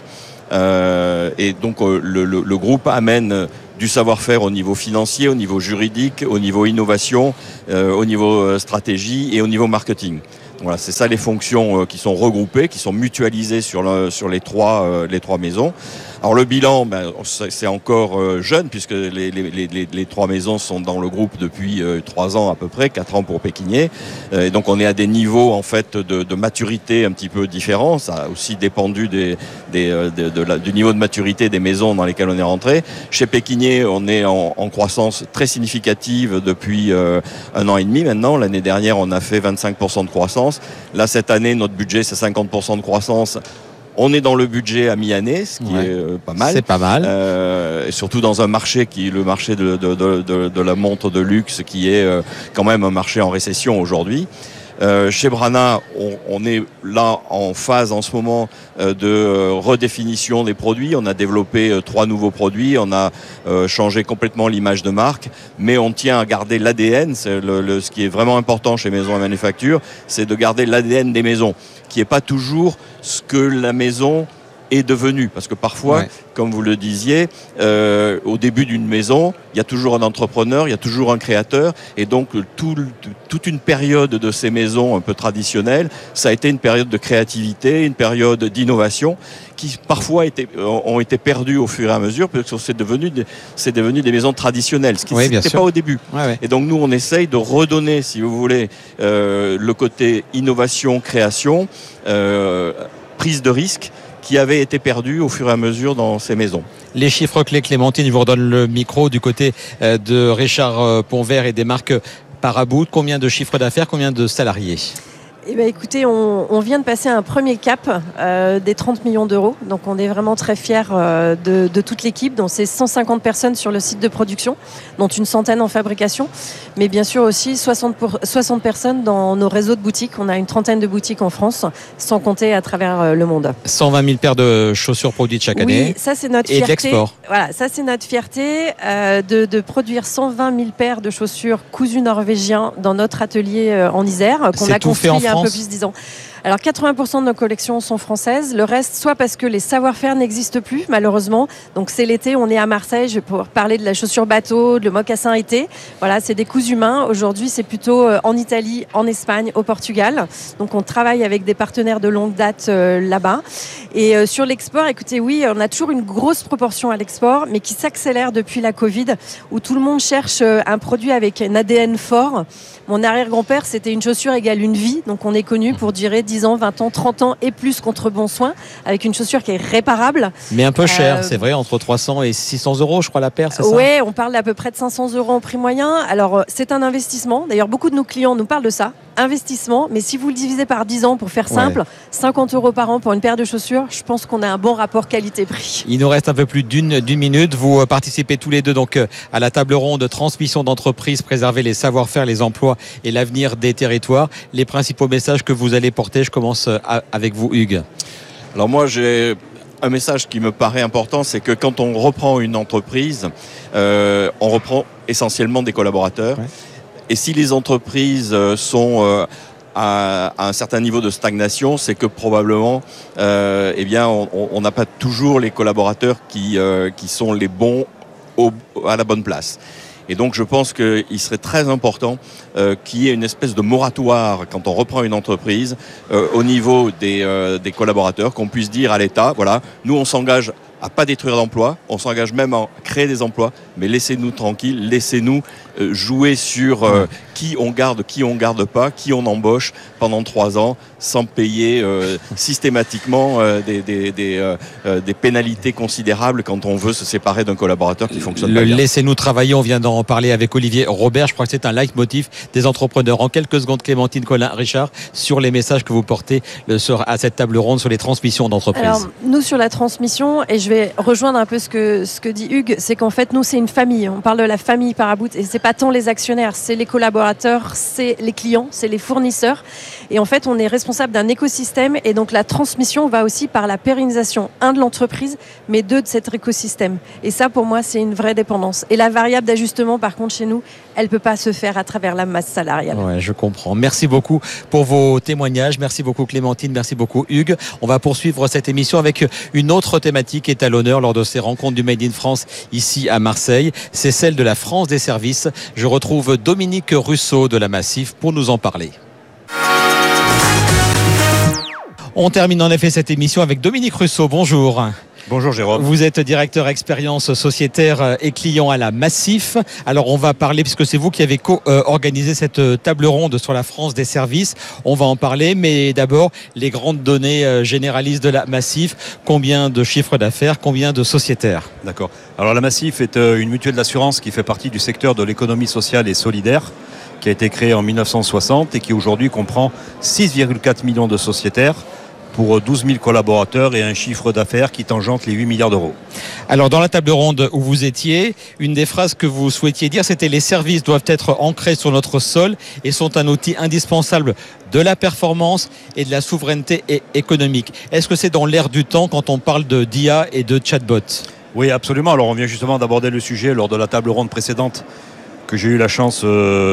Euh, et donc euh, le, le, le groupe amène du savoir-faire au niveau financier, au niveau juridique, au niveau innovation, euh, au niveau euh, stratégie et au niveau marketing. Voilà, c'est ça les fonctions euh, qui sont regroupées, qui sont mutualisées sur, le, sur les, trois, euh, les trois maisons. Alors le bilan, ben, c'est encore euh, jeune puisque les, les, les, les, les trois maisons sont dans le groupe depuis euh, trois ans à peu près, quatre ans pour Pékinier. Euh, et donc on est à des niveaux en fait de, de maturité un petit peu différents. Ça a aussi dépendu des, des, de, de la, du niveau de maturité des maisons dans lesquelles on est rentré. Chez Pékinier, on est en, en croissance très significative depuis euh, un an et demi maintenant. L'année dernière, on a fait vingt-cinq pour cent de croissance. Là, cette année, notre budget, c'est cinquante pour cent de croissance. On est dans le budget à mi-année, ce qui ouais. est euh, pas mal. C'est pas mal. Euh, et surtout dans un marché qui est le marché de, de, de, de, de la montre de luxe, qui est euh, quand même un marché en récession aujourd'hui. Euh, chez Brana, on, on est là en phase en ce moment euh, de euh, redéfinition des produits. On a développé euh, trois nouveaux produits, on a euh, changé complètement l'image de marque, mais on tient à garder l'A D N. C'est le, le, ce qui est vraiment important chez Maison et Manufacture, c'est de garder l'A D N des maisons, qui n'est pas toujours ce que la maison est devenue. Parce que parfois, ouais. comme vous le disiez, euh, au début d'une maison, il y a toujours un entrepreneur, il y a toujours un créateur, et donc tout, toute une période de ces maisons un peu traditionnelles, ça a été une période de créativité, une période d'innovation, qui parfois étaient, ont été perdues au fur et à mesure, parce que c'est devenu, c'est devenu des maisons traditionnelles, ce qui oui, n'était pas au début. Ouais, ouais. Et donc nous, on essaye de redonner, si vous voulez, euh, le côté innovation, création, euh, prise de risque, qui avait été perdu au fur et à mesure dans ces maisons. Les chiffres clés, Clémentine, je vous redonne le micro du côté de Richard Ponvert et des marques Parabout. Combien de chiffres d'affaires, combien de salariés ? Eh bien, écoutez, on, on vient de passer un premier cap euh, des trente millions d'euros. Donc, on est vraiment très fiers euh, de, de toute l'équipe. Donc, c'est cent cinquante personnes sur le site de production, dont une centaine en fabrication. Mais bien sûr aussi soixante, pour, soixante personnes dans nos réseaux de boutiques. On a une trentaine de boutiques en France, sans compter à travers euh, le monde. cent vingt mille paires de chaussures produites chaque année. Oui, ça, c'est notre et fierté. Et de l'export. Voilà, ça, c'est notre fierté euh, de, de produire cent vingt mille paires de chaussures cousues norvégiens dans notre atelier euh, en Isère, qu'on c'est a construit il y a un peu France. plus de dix ans. Alors quatre-vingts pour cent de nos collections sont françaises, le reste soit parce que les savoir-faire n'existent plus malheureusement, donc c'est l'été, on est à Marseille, je vais pouvoir parler de la chaussure bateau, de le mocassin été, voilà, c'est des coups humains. Aujourd'hui c'est plutôt en Italie, en Espagne, au Portugal, donc on travaille avec des partenaires de longue date euh, là-bas. Et euh, sur l'export, écoutez, oui, on a toujours une grosse proportion à l'export, mais qui s'accélère depuis la Covid, où tout le monde cherche euh, un produit avec un A D N fort. Mon arrière-grand-père, c'était une chaussure égale une vie, donc on est connu pour durer dix ans, vingt ans, trente ans et plus contre bon soin, avec une chaussure qui est réparable. Mais un peu cher, euh, c'est vrai, entre trois cents et six cents euros, je crois, la paire, c'est ça ? Oui, on parle d'à peu près de cinq cents euros en prix moyen. Alors, c'est un investissement. D'ailleurs, beaucoup de nos clients nous parlent de ça. Investissement, mais si vous le divisez par dix ans, pour faire simple, ouais. cinquante euros par an pour une paire de chaussures, je pense qu'on a un bon rapport qualité-prix. Il nous reste un peu plus d'une, d'une minute. Vous participez tous les deux donc à la table ronde transmission d'entreprise, préserver les savoir-faire, les emplois et l'avenir des territoires. Les principaux messages que vous allez porter, je commence avec vous, Hugues. Alors moi, j'ai un message qui me paraît important, c'est que quand on reprend une entreprise, euh, on reprend essentiellement des collaborateurs. Ouais. Et si les entreprises sont euh, à, à un certain niveau de stagnation, c'est que probablement, euh, eh bien, on n'a pas toujours les collaborateurs qui, euh, qui sont les bons au, à la bonne place. Et donc, je pense qu'il serait très important euh, qu'il y ait une espèce de moratoire quand on reprend une entreprise euh, au niveau des, euh, des collaborateurs, qu'on puisse dire à l'État, voilà, nous on s'engage à pas détruire d'emplois, on s'engage même à créer des emplois, mais laissez-nous tranquilles, laissez-nous euh, jouer sur euh, qui on garde, qui on garde pas, qui on embauche pendant trois ans, sans payer euh, systématiquement euh, des, des, des, euh, euh, des pénalités considérables quand on veut se séparer d'un collaborateur qui fonctionne Le pas bien. laissez-nous travailler, on vient d'en parler avec Olivier Robert. Je crois que c'est un leitmotiv des entrepreneurs. En quelques secondes, Clémentine, Colin, Richard, sur les messages que vous portez à cette table ronde sur les transmissions d'entreprise. Alors, nous, sur la transmission, et je vais rejoindre un peu ce que, ce que dit Hugues, c'est qu'en fait, nous, c'est une famille. On parle de la famille Paraboot, et c'est pas tant les actionnaires, c'est les collaborateurs, c'est les clients, c'est les fournisseurs. Et en fait, on est responsable d'un écosystème, et donc la transmission va aussi par la pérennisation, un, de l'entreprise, mais deux, de cet écosystème. Et ça, pour moi, c'est une vraie dépendance. Et la variable d'ajustement, par contre, chez nous, elle peut pas se faire à travers la masse salariale. Ouais, je comprends. Merci beaucoup pour vos témoignages. Merci beaucoup Clémentine, merci beaucoup Hugues. On va poursuivre cette émission avec une autre thématique qui est à l'honneur lors de ces rencontres du Made in France ici à Marseille. C'est celle de la France des services. Je retrouve Dominique Russo de la Massif pour nous en parler. On termine en effet cette émission avec Dominique Russo. Bonjour. Bonjour Jérôme. Vous êtes directeur expérience sociétaire et client à la Massif. Alors on va parler, puisque c'est vous qui avez co-organisé cette table ronde sur la France des services, on va en parler, mais d'abord les grandes données généralistes de la Massif. Combien de chiffres d'affaires, combien de sociétaires? D'accord. Alors la Massif est une mutuelle d'assurance qui fait partie du secteur de l'économie sociale et solidaire, qui a été créée en mille neuf cent soixante et qui aujourd'hui comprend six virgule quatre millions de sociétaires pour douze mille collaborateurs et un chiffre d'affaires qui tangente les huit milliards d'euros. Alors dans la table ronde où vous étiez, une des phrases que vous souhaitiez dire, c'était les services doivent être ancrés sur notre sol et sont un outil indispensable de la performance et de la souveraineté économique. Est-ce que c'est dans l'air du temps quand on parle de d'I A et de chatbot? Oui, absolument. Alors on vient justement d'aborder le sujet lors de la table ronde précédente que j'ai eu la chance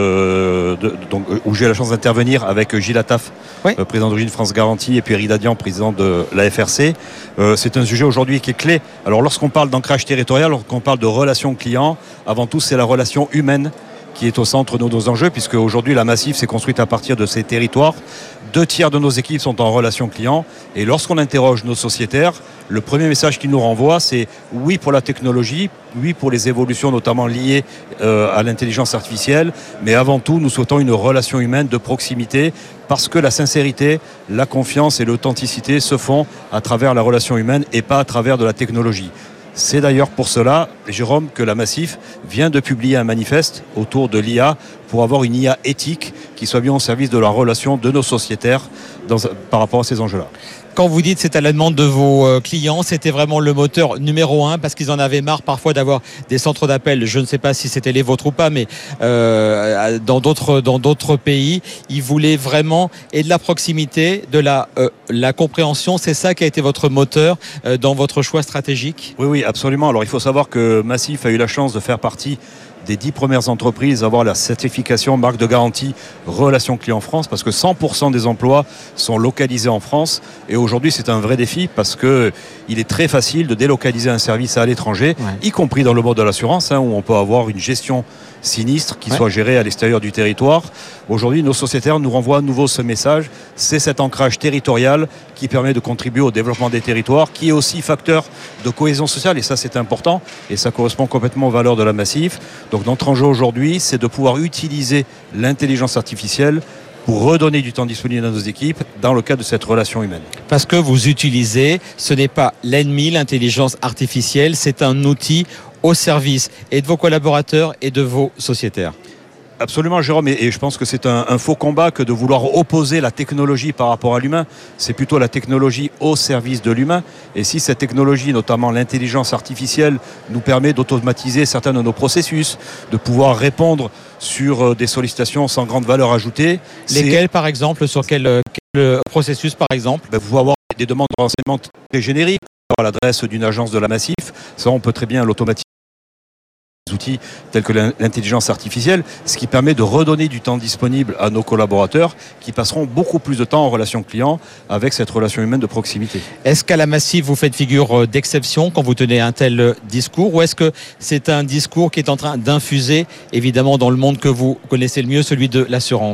euh, de, donc, où j'ai eu la chance d'intervenir avec Gilles Attaf, oui. euh, président d'Origine France Garantie, et puis Eric Dadian, président de la F R C. Euh, c'est un sujet aujourd'hui qui est clé. Alors lorsqu'on parle d'ancrage territorial, lorsqu'on parle de relation client, avant tout c'est la relation humaine qui est au centre de nos enjeux, puisque aujourd'hui la Massif s'est construite à partir de ces territoires. Deux tiers de nos équipes sont en relation client, et lorsqu'on interroge nos sociétaires, le premier message qu'ils nous renvoient, c'est oui pour la technologie, oui pour les évolutions notamment liées euh, à l'intelligence artificielle, mais avant tout nous souhaitons une relation humaine de proximité, parce que la sincérité, la confiance et l'authenticité se font à travers la relation humaine et pas à travers de la technologie. C'est d'ailleurs pour cela, Jérôme, que la Massif vient de publier un manifeste autour de l'I A pour avoir une I A éthique qui soit bien au service de la relation de nos sociétaires dans, par rapport à ces enjeux-là. Quand vous dites c'est à la demande de vos clients, c'était vraiment le moteur numéro un parce qu'ils en avaient marre parfois d'avoir des centres d'appel. Je ne sais pas si c'était les vôtres ou pas, mais euh, dans d'autres dans d'autres pays, ils voulaient vraiment et de la proximité, de la euh, la compréhension. C'est ça qui a été votre moteur euh, dans votre choix stratégique? Oui, oui, absolument. Alors il faut savoir que Massif a eu la chance de faire partie des dix premières entreprises à avoir la certification marque de garantie Relation Client France, parce que cent pour cent des emplois sont localisés en France, et aujourd'hui c'est un vrai défi parce que il est très facile de délocaliser un service à l'étranger, ouais. y compris dans le monde de l'assurance, hein, où on peut avoir une gestion sinistre qui ouais. soit gérée à l'extérieur du territoire. Aujourd'hui, nos sociétaires nous renvoient à nouveau ce message, c'est cet ancrage territorial qui permet de contribuer au développement des territoires, qui est aussi facteur de cohésion sociale, et ça c'est important, et ça correspond complètement aux valeurs de la Massif. Donc notre enjeu aujourd'hui, c'est de pouvoir utiliser l'intelligence artificielle pour redonner du temps disponible à nos équipes dans le cadre de cette relation humaine. Parce que vous utilisez, ce n'est pas l'ennemi, l'intelligence artificielle, c'est un outil au service et de vos collaborateurs et de vos sociétaires. Absolument Jérôme, et je pense que c'est un, un faux combat que de vouloir opposer la technologie par rapport à l'humain. C'est plutôt la technologie au service de l'humain, et si cette technologie, notamment l'intelligence artificielle, nous permet d'automatiser certains de nos processus, de pouvoir répondre sur des sollicitations sans grande valeur ajoutée. Lesquels par exemple? Sur quel, quel processus par exemple? Ben, vous pouvez avoir des demandes de renseignement très génériques à l'adresse d'une agence de la Massif, ça on peut très bien l'automatiser. Outils tels que l'intelligence artificielle, ce qui permet de redonner du temps disponible à nos collaborateurs qui passeront beaucoup plus de temps en relation client avec cette relation humaine de proximité. Est-ce qu'à la Massif vous faites figure d'exception quand vous tenez un tel discours, ou est-ce que c'est un discours qui est en train d'infuser évidemment dans le monde que vous connaissez le mieux, celui de l'assurance?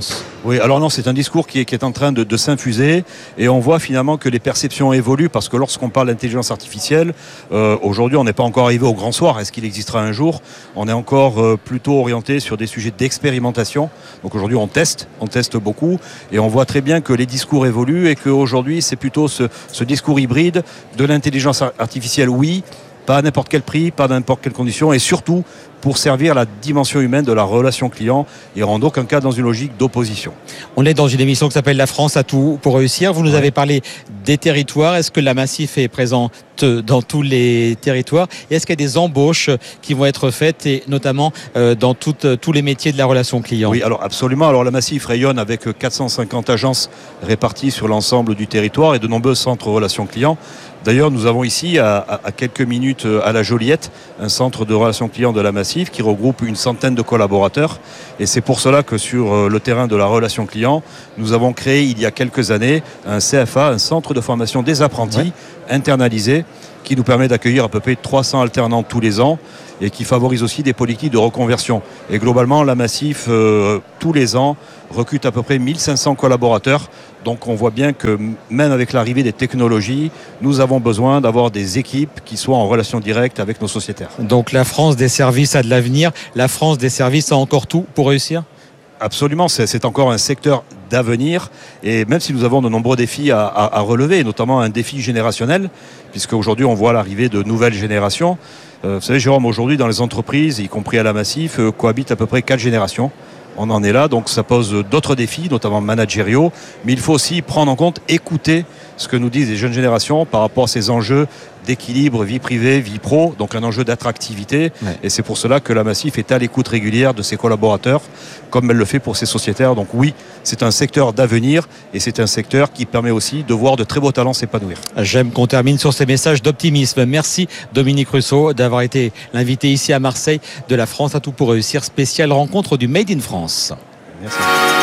Oui, alors non, c'est un discours qui est, qui est en train de, de s'infuser et on voit finalement que les perceptions évoluent parce que lorsqu'on parle d'intelligence artificielle, euh, aujourd'hui on n'est pas encore arrivé au grand soir. Est-ce qu'il existera un jour ? On est encore euh, plutôt orienté sur des sujets d'expérimentation. Donc aujourd'hui on teste, on teste beaucoup et on voit très bien que les discours évoluent et qu'aujourd'hui c'est plutôt ce, ce discours hybride de l'intelligence artificielle, oui, pas à n'importe quel prix, pas à n'importe quelle condition et surtout pour servir la dimension humaine de la relation client et en aucun cas dans une logique d'opposition. On est dans une émission qui s'appelle La France a tout pour réussir. Vous nous ouais. avez parlé des territoires. Est-ce que la Massif est présente dans tous les territoires ? Et est-ce qu'il y a des embauches qui vont être faites et notamment euh, dans toutes, tous les métiers de la relation client ? Oui, alors absolument. Alors la Massif rayonne avec quatre cent cinquante agences réparties sur l'ensemble du territoire et de nombreux centres relations clients. D'ailleurs, nous avons ici, à, à quelques minutes à la Joliette, un centre de relations clients de la Massif qui regroupe une centaine de collaborateurs. Et c'est pour cela que sur le terrain de la relation client, nous avons créé il y a quelques années un C F A, un centre de formation des apprentis ouais. internalisé, qui nous permet d'accueillir à peu près trois cents alternants tous les ans et qui favorise aussi des politiques de reconversion. Et globalement, la Massif, euh, tous les ans, recrute à peu près mille cinq cents collaborateurs. Donc on voit bien que même avec l'arrivée des technologies, nous avons besoin d'avoir des équipes qui soient en relation directe avec nos sociétaires. Donc la France des services a de l'avenir, la France des services a encore tout pour réussir ? Absolument, c'est, c'est encore un secteur d'avenir et même si nous avons de nombreux défis à, à, à relever, notamment un défi générationnel, puisque aujourd'hui on voit l'arrivée de nouvelles générations. Euh, vous savez Jérôme, aujourd'hui dans les entreprises, y compris à la Massif, euh, cohabitent à peu près quatre générations. On en est là, donc ça pose d'autres défis, notamment managériaux, mais il faut aussi prendre en compte, écouter ce que nous disent les jeunes générations par rapport à ces enjeux d'équilibre, vie privée, vie pro, donc un enjeu d'attractivité. Ouais. Et c'est pour cela que la Massif est à l'écoute régulière de ses collaborateurs, comme elle le fait pour ses sociétaires. Donc oui, c'est un secteur d'avenir et c'est un secteur qui permet aussi de voir de très beaux talents s'épanouir. J'aime qu'on termine sur ces messages d'optimisme. Merci Dominique Russo d'avoir été l'invité ici à Marseille de la France à tout pour réussir, spéciale rencontre du Made in France. Merci.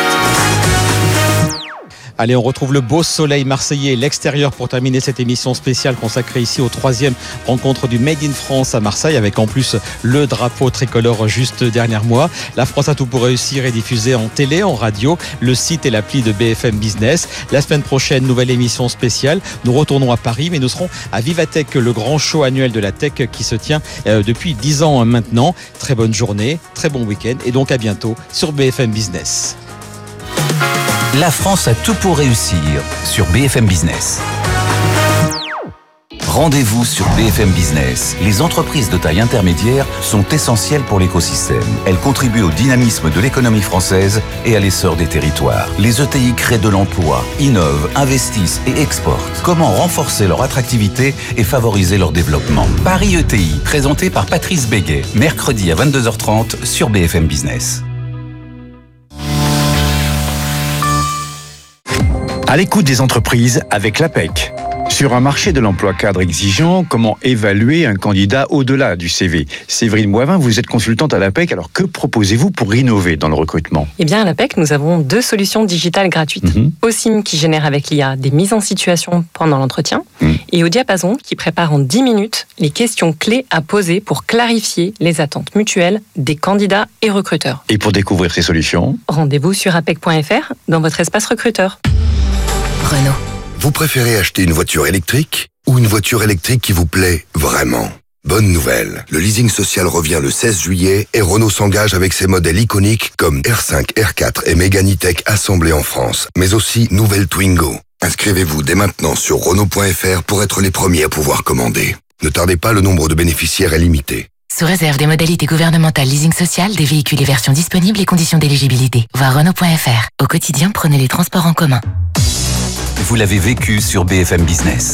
Allez, on retrouve le beau soleil marseillais et l'extérieur pour terminer cette émission spéciale consacrée ici aux troisième rencontre du Made in France à Marseille, avec en plus le drapeau tricolore juste derrière moi. La France a tout pour réussir est diffusée en télé, en radio, le site et l'appli de B F M Business. La semaine prochaine, nouvelle émission spéciale. Nous retournons à Paris, mais nous serons à Vivatech, le grand show annuel de la tech qui se tient depuis dix ans maintenant. Très bonne journée, très bon week-end et donc à bientôt sur B F M Business. La France a tout pour réussir sur B F M Business. Rendez-vous sur B F M Business. Les entreprises de taille intermédiaire sont essentielles pour l'écosystème. Elles contribuent au dynamisme de l'économie française et à l'essor des territoires. Les E T I créent de l'emploi, innovent, investissent et exportent. Comment renforcer leur attractivité et favoriser leur développement ? Paris E T I, présenté par Patrice Béguet, mercredi à vingt-deux heures trente sur B F M Business. À l'écoute des entreprises avec l'A P E C. Sur un marché de l'emploi cadre exigeant, comment évaluer un candidat au-delà du C V ? Séverine Moivin, vous êtes consultante à l'A P E C, alors que proposez-vous pour innover dans le recrutement ? Eh bien, à l'A P E C, nous avons deux solutions digitales gratuites. Mm-hmm. OSIM qui génère avec l'I A des mises en situation pendant l'entretien mm. et au Diapason qui prépare en dix minutes les questions clés à poser pour clarifier les attentes mutuelles des candidats et recruteurs. Et pour découvrir ces solutions ? Rendez-vous sur apec point f r dans votre espace recruteur. Renault. Vous préférez acheter une voiture électrique ou une voiture électrique qui vous plaît vraiment ? Bonne nouvelle, le leasing social revient le seize juillet et Renault s'engage avec ses modèles iconiques comme R cinq, R quatre et Mégane E-Tech assemblés en France, mais aussi nouvelle Twingo. Inscrivez-vous dès maintenant sur Renault point f r pour être les premiers à pouvoir commander. Ne tardez pas, le nombre de bénéficiaires est limité. Sous réserve des modalités gouvernementales leasing social, des véhicules et versions disponibles et conditions d'éligibilité. Voir Renault point f r. Au quotidien, prenez les transports en commun. Vous l'avez vécu sur B F M Business.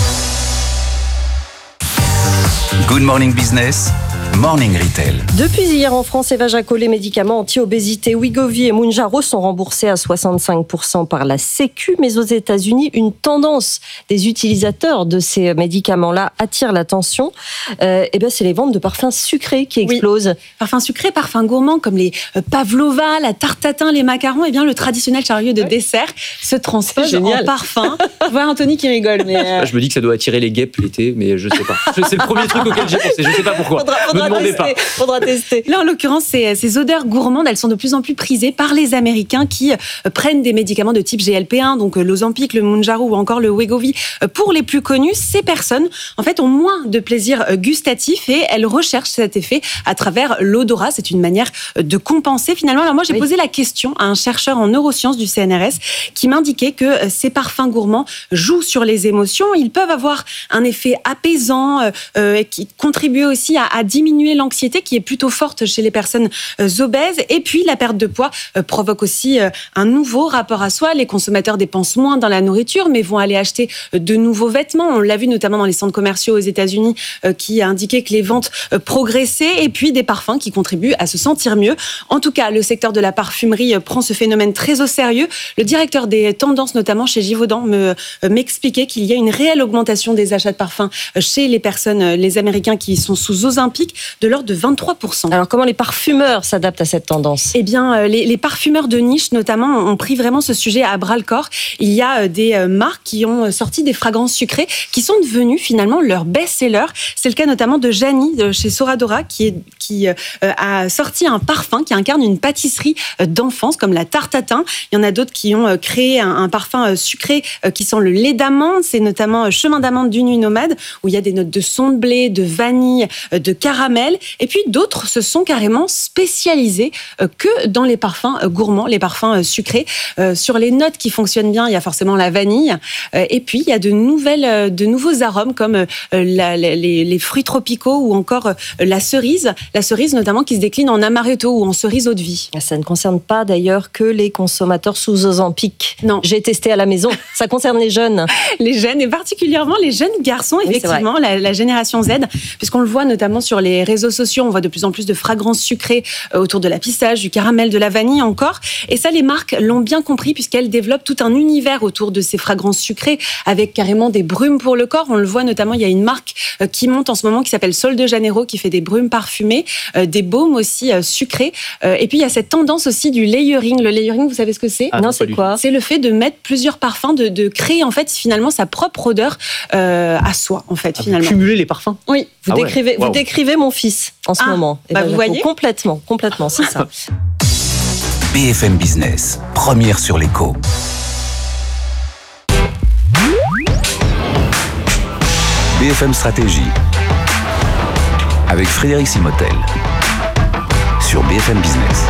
Good Morning Business, Morning Retail. Depuis hier en France, Eva Jaco, les médicaments anti-obésité Wegovy et Mounjaro sont remboursés à soixante-cinq pour cent par la Sécu, mais aux États-Unis, une tendance des utilisateurs de ces médicaments-là attire l'attention. Euh, et ben, c'est les ventes de parfums sucrés qui explosent. Oui. Parfums sucrés, parfums gourmands comme les pavlova, la tarte tatin, les macarons. Et bien, le traditionnel chariot de ouais. dessert se transforme en parfum. Je vois Anthony qui rigole. Mais euh... Je me dis que ça doit attirer les guêpes l'été, mais je sais pas. C'est le premier truc auquel j'ai pensé. Je sais pas pourquoi. Faudra, faudra faudra demandez tester. pas. Faudra tester. Là, en l'occurrence, ces, ces odeurs gourmandes, elles sont de plus en plus prisées par les Américains qui euh, prennent des médicaments de type G L P un, donc euh, l'Ozempic, le Mounjaro ou encore le Wegovy. Euh, pour les plus connus, ces personnes, en fait, ont moins de plaisir euh, gustatif et elles recherchent cet effet à travers l'odorat. C'est une manière euh, de compenser finalement. Alors moi, j'ai oui. posé la question à un chercheur en neurosciences du C N R S qui m'indiquait que euh, ces parfums gourmands jouent sur les émotions. Ils peuvent avoir un effet apaisant euh, euh, qui contribue aussi à, à diminuer l'anxiété qui est plutôt forte chez les personnes euh, obèses. Et puis, la perte de poids euh, provoque aussi euh, un nouveau rapport à soi. Les consommateurs dépensent moins dans la nourriture, mais vont aller acheter euh, de nouveaux vêtements. On l'a vu notamment dans les centres commerciaux aux États-Unis euh, qui a indiqué que les ventes euh, progressaient. Et puis, des parfums qui contribuent à se sentir mieux. En tout cas, le secteur de la parfumerie euh, prend ce phénomène très au sérieux. Le directeur des tendances, notamment chez Givaudan, me, euh, m'expliquait qu'il y a une réelle augmentation des achats de parfums chez les personnes, les Américains qui sont sous Ozempic, de l'ordre de vingt-trois pour cent. Alors, comment les parfumeurs s'adaptent à cette tendance ? Eh bien, les, les parfumeurs de niche, notamment, ont pris vraiment ce sujet à bras-le-corps. Il y a des marques qui ont sorti des fragrances sucrées qui sont devenues finalement leur best-seller. C'est le cas notamment de Jani, de chez Soradora, qui, est, qui euh, a sorti un parfum qui incarne une pâtisserie d'enfance, comme la tarte tatin. Il y en a d'autres qui ont créé un, un parfum sucré qui sent le lait d'amande. C'est notamment Chemin d'amande d'une nuit nomade, où il y a des notes de son de blé, de vanille, de caramel. Et puis d'autres se sont carrément spécialisés que dans les parfums gourmands, les parfums sucrés. Sur les notes qui fonctionnent bien, il y a forcément la vanille. Et puis il y a de nouvelles, de nouveaux arômes comme la, les, les fruits tropicaux ou encore la cerise. La cerise notamment qui se décline en amaretto ou en cerise eau de vie. Ça ne concerne pas d'ailleurs que les consommateurs sous Ozempic. Non. J'ai testé à la maison. Ça concerne les jeunes. Les jeunes et particulièrement les jeunes garçons, oui, effectivement, la, la génération Z, puisqu'on le voit notamment sur les réseaux sociaux, on voit de plus en plus de fragrances sucrées autour de la pistache, du caramel, de la vanille encore. Et ça, les marques l'ont bien compris puisqu'elles développent tout un univers autour de ces fragrances sucrées avec carrément des brumes pour le corps. On le voit notamment, il y a une marque qui monte en ce moment qui s'appelle Sol de Janeiro qui fait des brumes parfumées, des baumes aussi sucrés. Et puis il y a cette tendance aussi du layering. Le layering, vous savez ce que c'est ? Ah, non, c'est quoi ? C'est le fait de mettre plusieurs parfums, de, de créer en fait finalement sa propre odeur euh, à soi en fait ah, finalement. Vous cumulez les parfums ? Oui. Vous, ah décrivez, ouais. wow. vous décrivez mon fils en ce ah, moment. Bah ben, vous voyez ? Complètement, complètement, c'est ça. B F M Business, première sur l'écho. B F M Stratégie avec Frédéric Simotel sur B F M Business.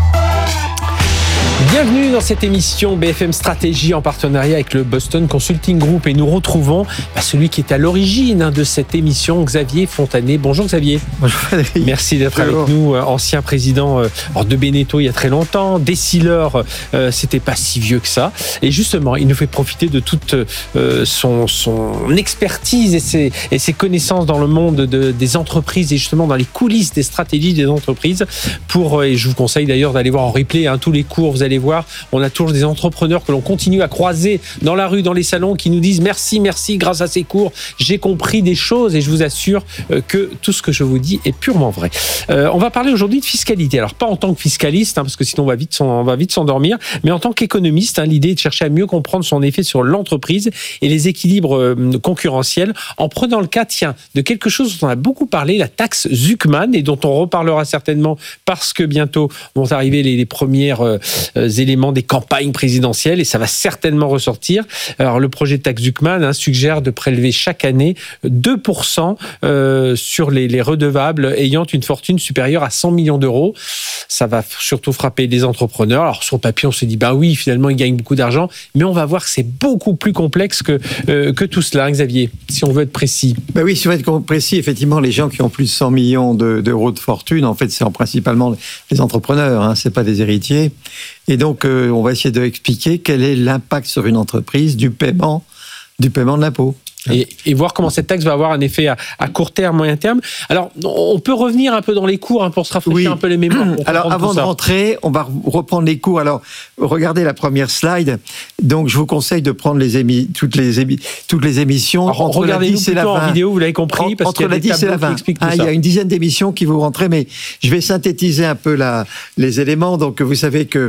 Bienvenue dans cette émission B F M Stratégie en partenariat avec le Boston Consulting Group et nous retrouvons bah, celui qui est à l'origine hein, de cette émission, Xavier Fontanet. Bonjour Xavier. Bonjour Frédéric. Merci d'être Bonjour. avec nous, ancien président euh, de Beneteau il y a très longtemps. Décileur, euh, c'était pas si vieux que ça. Et justement, il nous fait profiter de toute euh, son, son expertise et ses, et ses connaissances dans le monde de, des entreprises et justement dans les coulisses des stratégies des entreprises. Pour, et je vous conseille d'ailleurs d'aller voir en replay hein, tous les cours, vous allez voir, on a toujours des entrepreneurs que l'on continue à croiser dans la rue, dans les salons, qui nous disent merci, merci, grâce à ces cours, j'ai compris des choses et je vous assure que tout ce que je vous dis est purement vrai. Euh, on va parler aujourd'hui de fiscalité. Alors pas en tant que fiscaliste, hein, parce que sinon on va vite, on va vite s'endormir, mais en tant qu'économiste, hein, l'idée est de chercher à mieux comprendre son effet sur l'entreprise et les équilibres euh, concurrentiels en prenant le cas, tiens, de quelque chose dont on a beaucoup parlé, la taxe Zuckman, et dont on reparlera certainement parce que bientôt vont arriver les, les premières euh, éléments des campagnes présidentielles et ça va certainement ressortir. Alors le projet de taxe Zuckman hein, suggère de prélever chaque année deux pour cent euh, sur les, les redevables ayant une fortune supérieure à cent millions d'euros. Ça va surtout frapper les entrepreneurs. Alors sur le papier on se dit bah oui finalement ils gagnent beaucoup d'argent, mais on va voir que c'est beaucoup plus complexe que, euh, que tout cela, hein, Xavier, si on veut être précis. Bah oui, si on veut être précis, effectivement les gens qui ont plus de cent millions de, d'euros de fortune, en fait c'est principalement les entrepreneurs, hein, c'est pas des héritiers. Et donc, euh, on va essayer d'expliquer quel est l'impact sur une entreprise du paiement, du paiement de l'impôt. Et, et voir comment cette taxe va avoir un effet à, à court terme, moyen terme. Alors, on peut revenir un peu dans les cours hein, pour se rafraîchir oui. un peu les mémoires. Alors, avant de rentrer, on va reprendre les cours. Alors, regardez la première slide. Donc, je vous conseille de prendre les émi- toutes, les émi- toutes les émissions. Alors, entre regardez-nous la dix et la vingt. En vidéo, vous l'avez compris, parce entre qu'il y a la des dix et la vingt. Ah, il y a une dizaine d'émissions qui vont rentrer, mais je vais synthétiser un peu la, les éléments. Donc, vous savez que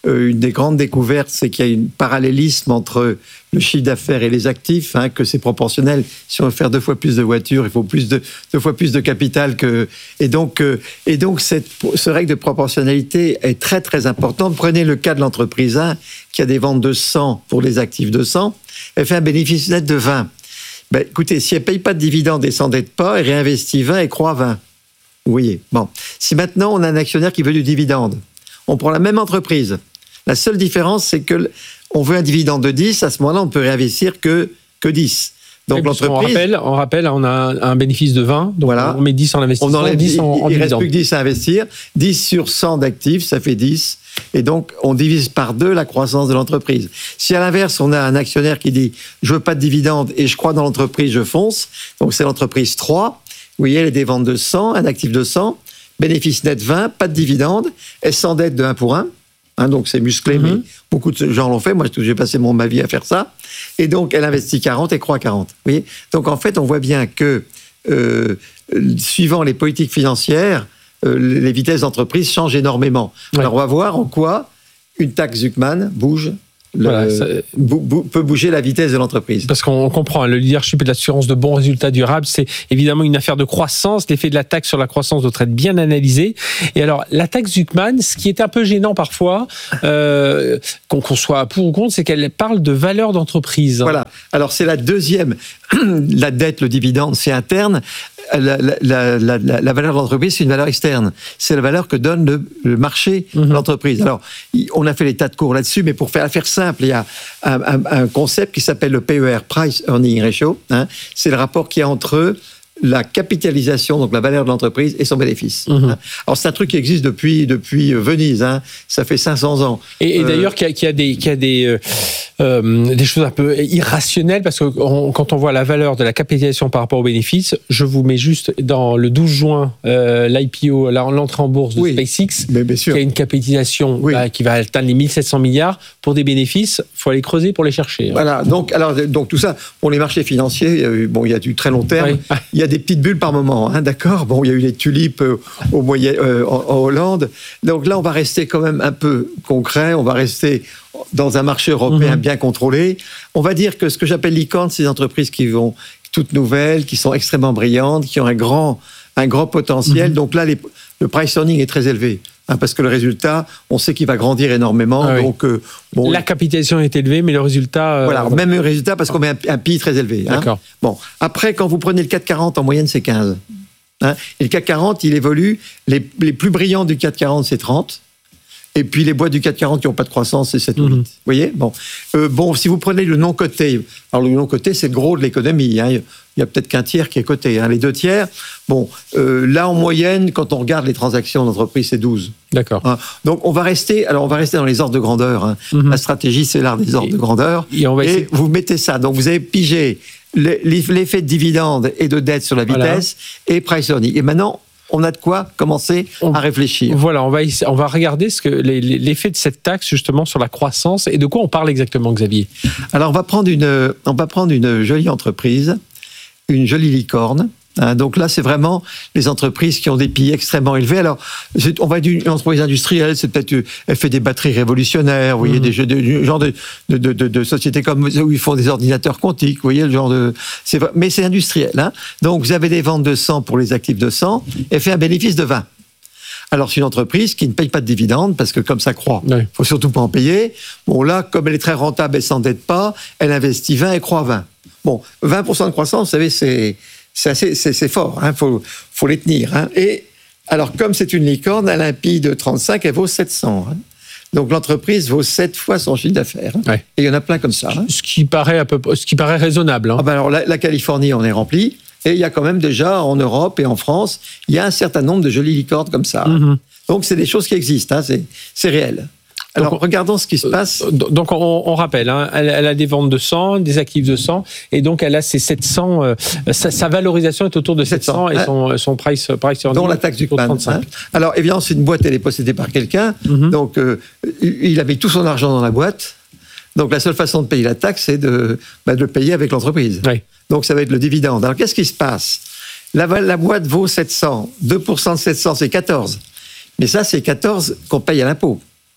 euh, une des grandes découvertes, c'est qu'il y a un parallélisme entre le chiffre d'affaires et les actifs, hein, que c'est proportionnel. Si on veut faire deux fois plus de voitures, il faut plus de, deux fois plus de capital que... Et donc, euh, et donc cette, ce règle de proportionnalité est très, très importante. Prenez le cas de l'entreprise un, qui a des ventes de cent pour les actifs de cent, elle fait un bénéfice net de vingt. Ben, écoutez, si elle ne paye pas de dividendes et ne s'endette pas, elle réinvestit vingt et croît vingt. Vous voyez. Bon. Si maintenant, on a un actionnaire qui veut du dividende, on prend la même entreprise. La seule différence, c'est que on veut un dividende de dix, à ce moment-là, on ne peut réinvestir que, que dix. Donc, oui, l'entreprise... On rappelle, on rappelle, on a un, un bénéfice de vingt, donc voilà. On met dix en investissement, on enlève dix en, en il ne reste dividende. plus que dix à investir. dix sur cent d'actifs, ça fait dix. Et donc, on divise par deux la croissance de l'entreprise. Si à l'inverse, on a un actionnaire qui dit « je veux pas de dividende et je crois dans l'entreprise, je fonce », donc c'est l'entreprise trois. Vous voyez, elle a des ventes de cent, un actif de cent, bénéfice net vingt, pas de dividende, elle s'endette de un pour un. Hein, donc c'est musclé, mm-hmm. mais beaucoup de gens l'ont fait. Moi, j'ai passé mon, ma vie à faire ça. Et donc, elle investit quarante et croît quarante. Vous voyez ? Donc, en fait, on voit bien que, euh, suivant les politiques financières, euh, les vitesses d'entreprise changent énormément. Ouais. Alors, on va voir en quoi une taxe Zuckman bouge. Le, voilà, ça, bou, bou, peut bouger la vitesse de l'entreprise. Parce qu'on comprend, le leadership et l'assurance de bons résultats durables, c'est évidemment une affaire de croissance. L'effet de la taxe sur la croissance doit être bien analysé. Et alors, la taxe Zuckman, ce qui est un peu gênant parfois, euh, qu'on, qu'on soit pour ou contre, c'est qu'elle parle de valeur d'entreprise. Voilà. Alors, c'est la deuxième. La dette, le dividende, c'est interne. La, la, la, la, la valeur de l'entreprise, c'est une valeur externe. C'est la valeur que donne le, le marché de l'entreprise. Alors, on a fait les tas de cours là-dessus, mais pour faire, faire simple, il y a un, un, un concept qui s'appelle le P E R, Price Earning Ratio. Hein. C'est le rapport qu'il y a entre la capitalisation, donc la valeur de l'entreprise, et son bénéfice. Mmh. Hein. Alors, c'est un truc qui existe depuis, depuis Venise. Hein. Ça fait cinq cents ans. Et, et d'ailleurs, euh, qu'il y a, qu'il y a des... Qu'il y a des euh... Euh, des choses un peu irrationnelles, parce que on, quand on voit la valeur de la capitalisation par rapport aux bénéfices, je vous mets juste dans le douze juin euh, l'I P O, l'entrée en bourse de oui, SpaceX, qui a une capitalisation oui. bah, qui va atteindre les mille sept cents milliards pour des bénéfices. Il faut aller creuser pour les chercher. Hein. Voilà, donc, alors, donc tout ça, pour les marchés financiers, bon, il y a du très long terme, oui. il y a des petites bulles par moment, hein, d'accord. Bon, il y a eu les tulipes euh, au moyen, euh, en, en Hollande, donc là on va rester quand même un peu concret, on va rester dans un marché européen mmh. bien contrôlé. On va dire que ce que j'appelle licorne, c'est des entreprises qui vont toutes nouvelles, qui sont extrêmement brillantes, qui ont un grand, un grand potentiel. Mmh. Donc là, les, le price earning est très élevé. Hein, parce que le résultat, on sait qu'il va grandir énormément. Ah oui. Donc, euh, bon, la capitalisation est élevée, mais le résultat... Euh... Voilà, même le résultat parce qu'on met un, un P I très élevé. Hein. D'accord. Bon, après, quand vous prenez le CAC quarante, en moyenne, c'est quinze. Hein, et le CAC quarante, il évolue. Les, les plus brillants du CAC quarante, c'est trente. Et puis les boîtes du CAC quarante qui n'ont pas de croissance, c'est sept ou huit. Mmh. Vous voyez ? Bon. Euh, bon, si vous prenez le non coté, alors le non coté, c'est le gros de l'économie. Hein. Il y a peut-être qu'un tiers qui est coté. Hein. Les deux tiers, bon, euh, là en moyenne, quand on regarde les transactions d'entreprise, c'est douze. D'accord. Hein. Donc on va rester, alors on va rester dans les ordres de grandeur. Hein. Mmh. La stratégie, c'est l'art des ordres et, de grandeur. Et, on va essayer... et vous mettez ça. Donc vous avez pigé l'effet de dividende et de dette sur la vitesse voilà. et price earning. Et maintenant, on a de quoi commencer on, à réfléchir. Voilà, on va, on va regarder ce que, l'effet de cette taxe justement sur la croissance et de quoi on parle exactement, Xavier. Alors, on va prendre une, on va prendre une jolie entreprise, une jolie licorne. Hein, donc là, c'est vraiment les entreprises qui ont des P I extrêmement élevés. Alors, on va dire une entreprise industrielle, c'est peut-être, elle fait des batteries révolutionnaires, vous voyez, mmh. des jeux de, du genre de, de, de, de, de sociétés comme où ils font des ordinateurs quantiques, vous voyez, le genre de, c'est, mais c'est industriel. Hein. Donc, vous avez des ventes de cent pour les actifs de cent, et fait un bénéfice de vingt. Alors, c'est une entreprise qui ne paye pas de dividendes, parce que comme ça croît, il oui. faut surtout pas en payer. Bon, là, comme elle est très rentable, elle s'endette pas, elle investit vingt et croît vingt. Bon, vingt pour cent de croissance, vous savez, c'est, C'est, assez, c'est, c'est fort, il hein, faut, faut les tenir. Hein. Et alors, comme c'est une licorne, elle a un P I de trente-cinq, elle vaut sept cents. Hein. Donc, l'entreprise vaut sept fois son chiffre d'affaires. Hein. Ouais. Et il y en a plein comme ça. Hein. Ce qui paraît, à peu, ce qui paraît raisonnable. Hein. Ah ben alors, la, la Californie, on est rempli. Et il y a quand même déjà, en Europe et en France, il y a un certain nombre de jolies licornes comme ça. Hein. Mm-hmm. Donc, c'est des choses qui existent, hein, c'est, c'est réel. Alors, donc, regardons ce qui se passe. Donc, on, on rappelle, hein, elle, elle a des ventes de cent, des actifs de cent, et donc elle a ses sept cents. Euh, sa, sa valorisation est autour de sept cents, et son, son price, price dont la taxe Zuckman. Hein. Alors, évidemment, c'est une boîte, elle est possédée par quelqu'un, mm-hmm. donc euh, il avait tout son argent dans la boîte. Donc, la seule façon de payer la taxe, c'est de, bah, de le payer avec l'entreprise. Oui. Donc, ça va être le dividende. Alors, qu'est-ce qui se passe ? la, la boîte vaut sept cents. deux pour cent de sept cents, c'est quatorze. Mais ça, c'est quatorze qu'on paye à l'impôt.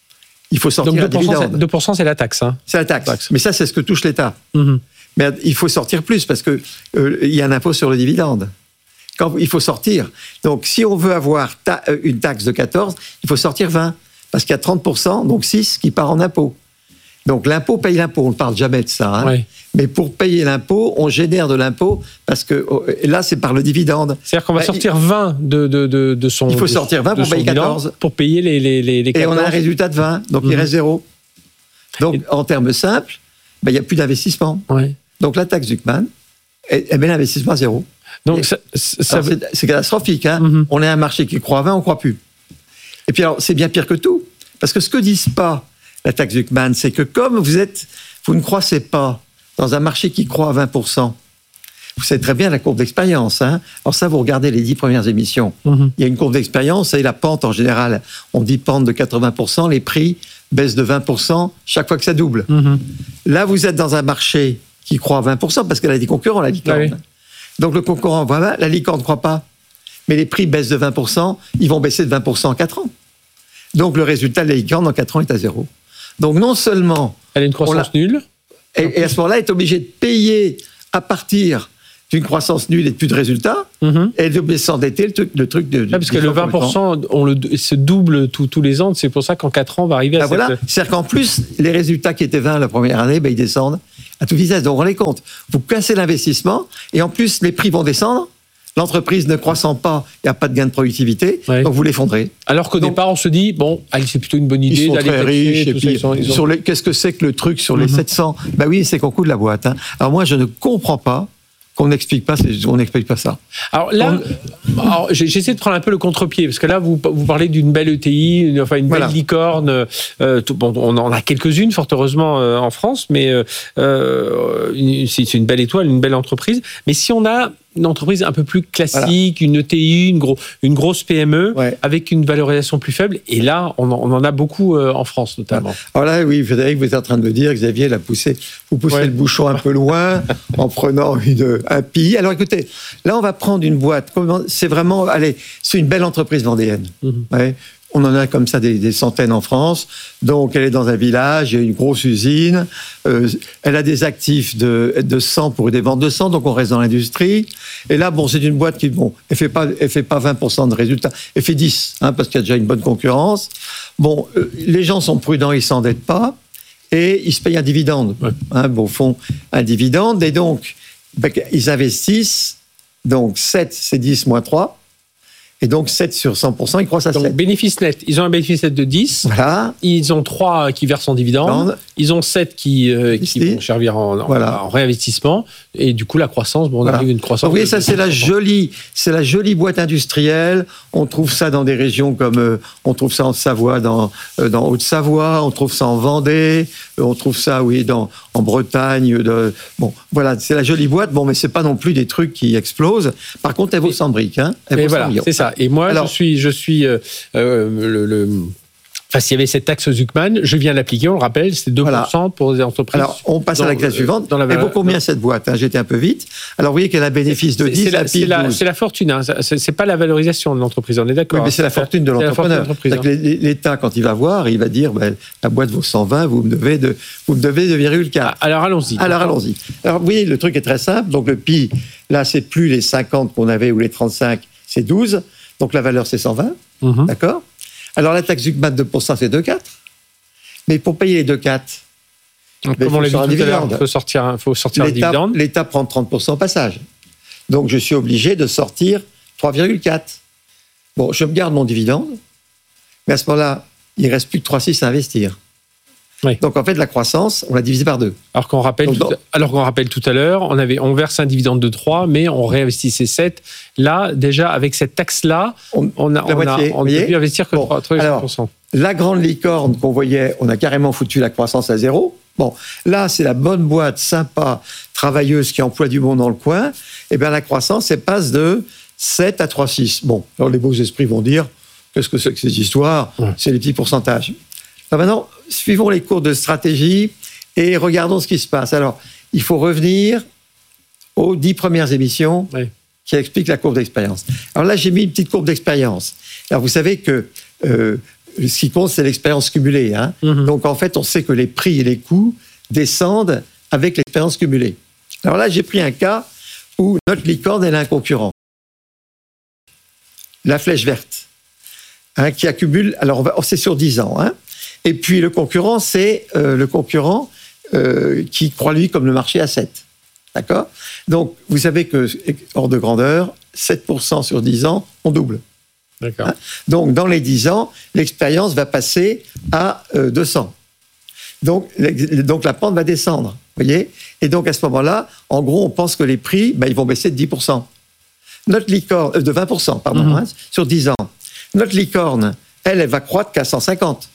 il faut sortir Donc un dividende. deux pour cent, c'est la taxe. Hein. C'est la taxe. taxe. Mais ça, c'est ce que touche l'État. Mmh. Mais il faut sortir plus parce qu'il euh, y a un impôt sur le dividende. Quand, il faut sortir. Donc, si on veut avoir ta, une taxe de quatorze, il faut sortir vingt. Parce qu'il y a trente pour cent, donc six, qui part en impôt. Donc, l'impôt paye l'impôt. On ne parle jamais de ça. Hein. Oui. Mais pour payer l'impôt, on génère de l'impôt parce que là, c'est par le dividende. C'est-à-dire qu'on va bah, sortir il, vingt de, de, de, de son. Il faut sortir vingt pour payer quatorze. Pour payer les, les, les, les quatorze. Et on a un résultat de vingt. Donc, mmh. il reste zéro. Donc, Et... en termes simples, bah, il n'y a plus d'investissement. Oui. Donc, la taxe Zucman, elle, elle met l'investissement à zéro. Donc, Et, ça, ça alors, veut... c'est, c'est catastrophique. Hein. Mmh. On a un marché qui croît à vingt, on ne croit plus. Et puis, alors, c'est bien pire que tout. Parce que ce que disent pas la taxe Zucman, c'est que comme vous êtes, vous ne croissez pas dans un marché qui croît à vingt pour cent, vous savez très bien la courbe d'expérience. Hein. Alors ça, vous regardez les dix premières émissions. Mmh. Il y a une courbe d'expérience et la pente, en général, on dit pente de quatre-vingts pour cent, les prix baissent de vingt pour cent chaque fois que ça double. Mmh. Là, vous êtes dans un marché qui croît à vingt pour cent parce qu'elle a des concurrents, la licorne. Ah oui. Donc le concurrent, voilà, la licorne ne croît pas. Mais les prix baissent de vingt pour cent, ils vont baisser de vingt pour cent en quatre ans. Donc le résultat de la licorne en quatre ans est à zéro. Donc non seulement... Elle a une croissance nulle. Et, et à ce moment-là, elle est obligée de payer à partir d'une croissance nulle et de plus de résultats, mm-hmm. et de s'endetter, le truc, le truc de... Ah, parce que le vingt pour cent, on le, se double tout, tous les ans, c'est pour ça qu'en quatre ans, on va arriver à ah, cette... Voilà. C'est-à-dire qu'en plus, les résultats qui étaient vingt la première année, ben, ils descendent à toute vitesse. Donc on les compte. Vous cassez l'investissement, et en plus, les prix vont descendre. L'entreprise ne croissant pas, il n'y a pas de gain de productivité, ouais. donc vous l'effondrez. Alors qu'au donc, départ, on se dit, bon, allez, c'est plutôt une bonne idée d'aller très riches. Et puis, ça, ils sont, ils sur ont... les, qu'est-ce que c'est que le truc sur les mm-hmm. sept cents ? Ben oui, c'est qu'on coûte la boîte. Hein. Alors moi, je ne comprends pas qu'on n'explique pas, on n'explique pas ça. Alors là, on... alors, j'essaie de prendre un peu le contre-pied, parce que là, vous, vous parlez d'une belle E T I, une, enfin une voilà. belle licorne. Euh, tout, bon, on en a quelques-unes, fort heureusement, euh, en France, mais euh, une, c'est une belle étoile, une belle entreprise. Mais si on a une entreprise un peu plus classique, voilà. une E T I, une, gros, une grosse P M E, ouais. avec une valorisation plus faible. Et là, on en, on en a beaucoup euh, en France, notamment. Alors là, oui, Frédéric, vous êtes en train de me dire, Xavier l'a poussé, vous poussez ouais. le bouchon un peu loin en prenant une, un P I. Alors écoutez, là, on va prendre une boîte. C'est vraiment, allez, c'est une belle entreprise vendéenne. Mm-hmm. Ouais. On en a comme ça des, des centaines en France. Donc, elle est dans un village, il y a une grosse usine. Euh, elle a des actifs de, de sang pour des ventes de sang, donc on reste dans l'industrie. Et là, bon, c'est une boîte qui, bon, elle fait pas, elle fait pas vingt pour cent de résultats, elle fait dix, hein, parce qu'il y a déjà une bonne concurrence. Bon, euh, les gens sont prudents, ils s'endettent pas, et ils se payent un dividende. Ouais. Hein, bon, font un dividende, et donc, ben, ils investissent, donc sept, c'est dix moins trois. Et donc, sept sur cent pour cent, ils croissent à donc, sept. Bénéfice net. Ils ont un bénéfice net de dix. Voilà. Ils ont trois qui versent en dividendes. Ils ont sept qui, euh, qui vont servir en, en, voilà. en réinvestissement. Et du coup, la croissance, bon, on voilà. arrive à une croissance. Vous voyez, ça, c'est la jolie, c'est la jolie boîte industrielle. On trouve ça dans des régions comme, euh, on trouve ça en Savoie, dans, euh, dans Haute-Savoie. On trouve ça en Vendée. Euh, on trouve ça, oui, dans, en Bretagne. De, bon, voilà, c'est la jolie boîte. Bon, mais c'est pas non plus des trucs qui explosent. Par contre, elle vaut cent briques, hein. Elle vaut voilà, c'est ça. Et moi, Alors, je suis, je suis euh, euh, le, le... Enfin, s'il y avait cette taxe Zucman, je viens l'appliquer, on le rappelle, c'est deux pour cent voilà. pour les entreprises. Alors, on passe dans, à la classe euh, suivante. Dans la... Elle vaut combien cette boîte, hein? J'étais un peu vite. Alors, vous voyez qu'elle a un bénéfice de dix, c'est la, c'est la, c'est la fortune, hein. c'est, c'est pas la valorisation de l'entreprise, on est d'accord. Oui, mais c'est la fortune de l'entrepreneur. Hein. L'État, quand il va voir, il va dire, ben, la boîte vaut cent vingt, vous me devez de, vous me devez deux virgule quatre. Alors, allons-y. Alors, allons-y. Alors, vous voyez, le truc est très simple. Donc, le P I, là, c'est plus les cinquante qu'on avait ou les trente-cinq, c'est douze. Donc, la valeur, c'est cent vingt. Mm-hmm. D'accord? Alors, la taxe Zucman de deux pour cent, c'est deux virgule quatre. Mais pour payer les deux virgule quatre, donc, comme on l'a dit tout à l'heure, il faut sortir, faut sortir un dividende. L'État prend trente pour cent au passage. Donc, je suis obligé de sortir trois virgule quatre. Bon, je me garde mon dividende, mais à ce moment-là, il ne reste plus que trois virgule six à investir. Oui. Donc, en fait, la croissance, on l'a divisé par deux. Alors qu'on rappelle, Donc, tout, alors qu'on rappelle tout à l'heure, on, avait, on verse un dividende de trois, mais on réinvestissait sept. Là, déjà, avec cette taxe-là, on, on a, on moitié, a on ne peut plus investir que bon, trois virgule cinq pour cent. Alors, la grande licorne qu'on voyait, on a carrément foutu la croissance à zéro. Bon, là, c'est la bonne boîte, sympa, travailleuse, qui emploie du monde dans le coin. Eh bien, la croissance, elle passe de sept à trois virgule six. Bon, alors les beaux esprits vont dire, qu'est-ce que c'est que ces histoires ? Ouais. C'est les petits pourcentages. Alors maintenant, suivons les cours de stratégie et regardons ce qui se passe. Alors, il faut revenir aux dix premières émissions oui. qui expliquent la courbe d'expérience. Alors là, j'ai mis une petite courbe d'expérience. Alors, vous savez que euh, ce qui compte, c'est l'expérience cumulée. Hein. Mmh. Donc, en fait, on sait que les prix et les coûts descendent avec l'expérience cumulée. Alors là, j'ai pris un cas où notre licorne, elle a un concurrent. La flèche verte, hein, qui accumule, alors on va, c'est sur dix ans. Hein. Et puis, le concurrent, c'est euh, le concurrent euh, qui croit, lui, comme le marché à sept. D'accord ? Donc, vous savez que, hors de grandeur, sept pour cent sur dix ans, on double. D'accord. Hein ? Donc, dans les dix ans, l'expérience va passer à euh, deux cents. Donc, donc, la pente va descendre. Vous voyez ? Et donc, à ce moment-là, en gros, on pense que les prix, ben, ils vont baisser de dix pour cent. Notre licorne, euh, de vingt pour cent, pardon, mmh. hein, sur dix ans. Notre licorne, elle, elle va croître qu'à cent cinquante.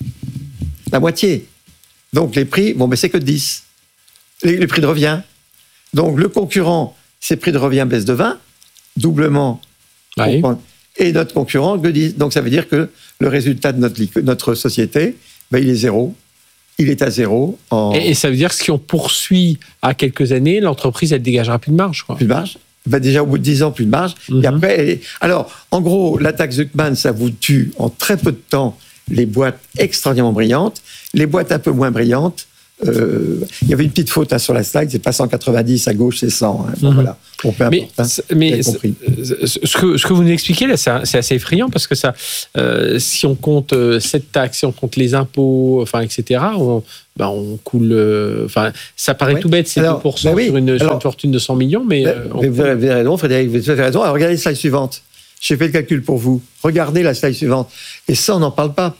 La moitié. Donc, les prix vont baisser que de dix. Les, les prix de revient. Donc, le concurrent, ses prix de revient baissent de vingt, doublement. Oui. Et notre concurrent, de dix. Donc, ça veut dire que le résultat de notre, notre société, ben, il est zéro. Il est à zéro. En... Et, et ça veut dire que si on poursuit à quelques années, l'entreprise, elle dégagera plus de marge, quoi. Plus de marge. Ben déjà, au bout de dix ans, plus de marge. Mm-hmm. Et après, elle est... alors, en gros, la taxe Zucman, ça vous tue en très peu de temps les boîtes extraordinairement brillantes. Les boîtes un peu moins brillantes, euh, il y avait une petite faute hein, sur la slide, c'est pas cent quatre-vingt-dix à gauche, c'est cent. Hein. Bon, mm-hmm. Voilà. Bon, peu importe, mais hein, mais compris. Ce, que, ce que vous nous expliquez là, c'est, c'est assez effrayant parce que ça, euh, si on compte euh, cette taxe, si on compte les impôts, enfin, et cetera, on, ben, on coule. Enfin, euh, ça paraît ouais. tout bête, c'est alors, deux pour cent ben oui. sur, une, sur Alors, une fortune de cent millions, mais. Ben, euh, vous avez raison, Frédéric, vous avez raison. Alors, regardez la slide suivante. J'ai fait le calcul pour vous. Regardez la slide suivante. Et ça, on n'en parle pas.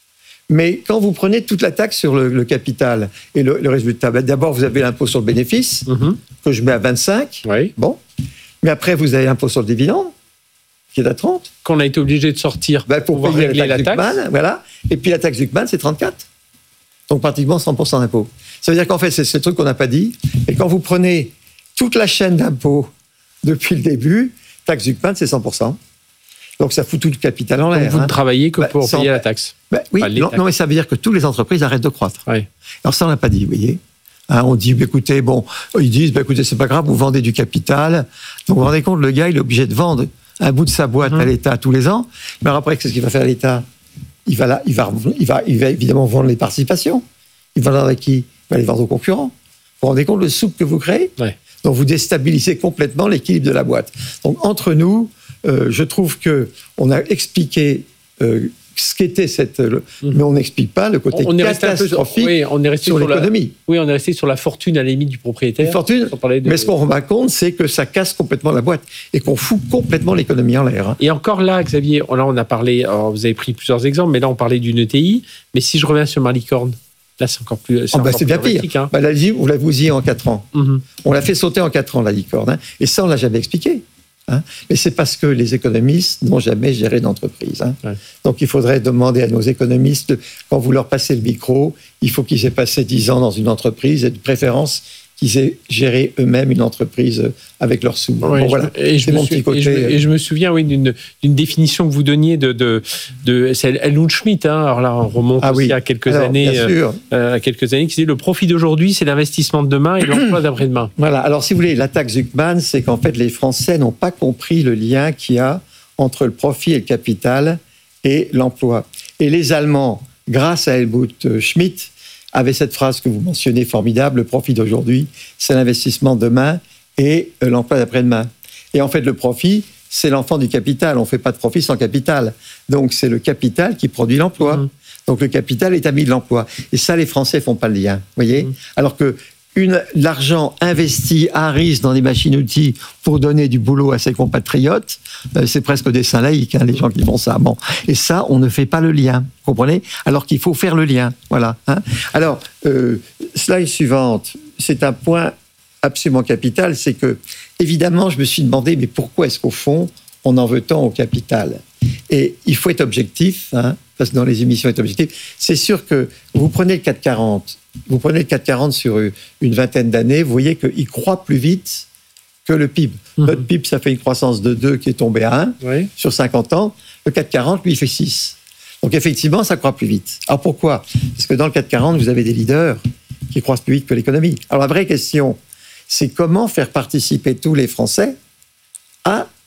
Mais quand vous prenez toute la taxe sur le, le capital et le, le résultat, ben d'abord, vous avez l'impôt sur le bénéfice, mm-hmm. que je mets à vingt-cinq. Oui. Bon. Mais après, vous avez l'impôt sur le dividende, qui est à trente. Qu'on a été obligé de sortir ben pour, pour payer la taxe, la taxe. Zucman, voilà. Et puis la taxe Zucman, c'est trente-quatre. Donc pratiquement cent pour cent d'impôt. Ça veut dire qu'en fait, c'est ce truc qu'on n'a pas dit. Et quand vous prenez toute la chaîne d'impôt depuis le début, taxe Zucman, c'est cent pour cent. Donc ça fout tout le capital en l'air. Donc vous hein. ne travaillez que pour bah, payer la taxe. Bah, oui, enfin, non, non, mais ça veut dire que toutes les entreprises arrêtent de croître. Oui. Alors ça, on l'a pas dit, vous voyez. Hein, on dit, bah, écoutez, bon, ils disent, bah, écoutez, c'est pas grave, vous vendez du capital. Donc vous vous rendez compte, le gars, il est obligé de vendre un bout de sa boîte mmh. à l'État tous les ans. Mais après, qu'est-ce qu'il va faire l'État ? il va, là, il, va, il, va, il va évidemment vendre les participations. Il va vendre à qui ? Il va les vendre aux concurrents. Vous vous rendez compte le soupe que vous créez ? Ouais. Donc vous déstabilisez complètement l'équilibre de la boîte. Donc entre nous, euh, je trouve que on a expliqué euh, ce qu'était cette, le, mmh. mais on n'explique pas le côté on est catastrophique peu, oui, on est resté sur, sur l'économie. La, oui, on est resté sur la fortune à la limite du propriétaire. Une fortune. De... Mais ce qu'on rend pas compte, c'est que ça casse complètement la boîte et qu'on fout complètement l'économie en l'air. Hein. Et encore là, Xavier, là on a parlé, alors vous avez pris plusieurs exemples, mais là on parlait d'une E T I. Mais si je reviens sur ma licorne. Là, c'est encore plus. C'est, oh, bah, encore c'est plus bien pire. Hein. Bah, la, vous la vous y en quatre ans. Mm-hmm. On l'a fait sauter en quatre ans, la licorne. Hein. Et ça, on ne l'a jamais expliqué. Hein. Mais c'est parce que les économistes n'ont jamais géré d'entreprise. Hein. Ouais. Donc, il faudrait demander à nos économistes, quand vous leur passez le micro, il faut qu'ils aient passé dix ans dans une entreprise et de préférence qu'ils aient géré eux-mêmes une entreprise avec leurs sous. Ouais, bon, voilà. Et je, c'est mon petit côté. Et je, et je me souviens, oui, d'une, d'une définition que vous donniez de, de, de c'est Helmut Schmidt. Hein, alors là, on remonte ah, aussi oui. à quelques alors, années, euh, à quelques années, qui disait le profit d'aujourd'hui, c'est l'investissement de demain et l'emploi d'après-demain. Voilà. Alors, si vous voulez, la taxe Zucman, c'est qu'en fait, les Français n'ont pas compris le lien qu'il y a entre le profit et le capital et l'emploi. Et les Allemands, grâce à Helmut Schmidt, avait cette phrase que vous mentionnez formidable, le profit d'aujourd'hui, c'est l'investissement de demain et l'emploi d'après-demain. Et en fait, le profit, c'est l'enfant du capital. On ne fait pas de profit sans capital. Donc, c'est le capital qui produit l'emploi. Mmh. Donc, le capital est ami de l'emploi. Et ça, les Français ne font pas le lien. Vous voyez ? Mmh. Alors que une, l'argent investi à risque dans des machines-outils pour donner du boulot à ses compatriotes, euh, c'est presque des saints laïcs, hein, les gens qui font ça. Bon. Et ça, on ne fait pas le lien, vous comprenez ? Alors qu'il faut faire le lien. Voilà. Hein. Alors, euh, slide suivante, c'est un point absolument capital, c'est que, évidemment, je me suis demandé, mais pourquoi est-ce qu'au fond, on en veut tant au capital ? Et il faut être objectif, hein, parce que dans les émissions, être objectif. C'est sûr que vous prenez le quatre quarante, vous prenez le quatre quarante sur une vingtaine d'années, vous voyez qu'il croît plus vite que le P I B. Mmh. Notre P I B, ça fait une croissance de deux qui est tombée à un oui. sur cinquante ans. Le quatre quarante, lui, il fait six. Donc effectivement, ça croît plus vite. Alors pourquoi ? Parce que dans le quatre quarante, vous avez des leaders qui croissent plus vite que l'économie. Alors la vraie question, c'est comment faire participer tous les Français à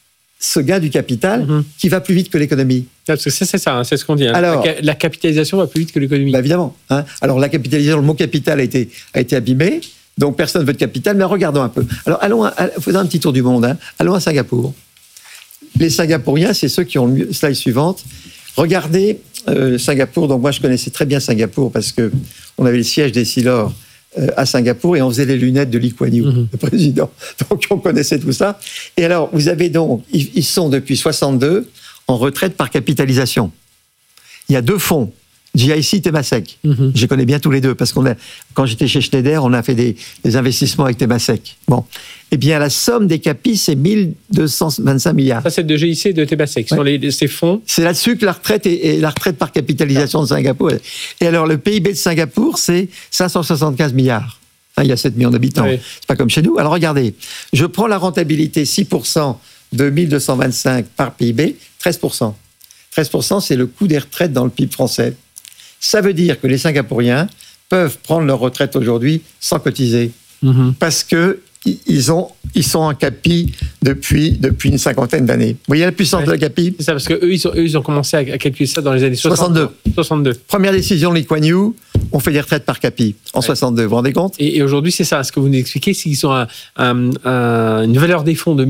ce gain du capital mmh. qui va plus vite que l'économie. Parce que c'est, c'est ça, hein, c'est ce qu'on dit. Hein. Alors, la, la capitalisation va plus vite que l'économie. Bah évidemment. Hein. Alors la capitalisation, le mot capital a été, a été abîmé, donc personne ne veut de capital, mais regardons un peu. Alors allons, à, faisons un petit tour du monde. Hein. Allons à Singapour. Les Singapouriens, c'est ceux qui ont le mieux. Slide suivante. Regardez euh, Singapour. Donc moi, je connaissais très bien Singapour parce que on avait le siège des Silor euh, à Singapour et on faisait les lunettes de Lee Kuan Yew, mmh. le président. Donc on connaissait tout ça. Et alors, vous avez donc, ils, ils sont depuis soixante-deux en retraite par capitalisation. Il y a deux fonds. G I C, Temasek. Mm-hmm. Je les connais bien tous les deux parce qu'on a, quand j'étais chez Schneider, on a fait des, des investissements avec Temasek. Bon. Eh bien, la somme des capis, c'est mille deux cent vingt-cinq milliards. Ça, c'est de G I C et de Temasek. Ce ouais. sont les, ces fonds. C'est là-dessus que la retraite est, est la retraite par capitalisation ah. de Singapour. Et alors, le P I B de Singapour, c'est cinq cent soixante-quinze milliards. Hein, il y a sept millions d'habitants. Oui. C'est pas comme chez nous. Alors, regardez. Je prends la rentabilité six pour cent de mille deux cent vingt-cinq par P I B, treize pour cent. treize pour cent, c'est le coût des retraites dans le P I B français. Ça veut dire que les Singapouriens peuvent prendre leur retraite aujourd'hui sans cotiser. Mmh. Parce que ils, ont, ils sont en capi depuis, depuis une cinquantaine d'années. Vous voyez la puissance ouais. de la capi ? C'est ça, parce qu'eux, ils, eux, ils ont commencé à calculer ça dans les années soixante-deux. soixante-deux. Première décision de Lee Kuan Yew, on fait des retraites par capi en ouais. soixante-deux. Vous vous rendez compte ? Et, et aujourd'hui, c'est ça. Ce que vous nous expliquez, c'est qu'ils ont un, un, un, une valeur des fonds de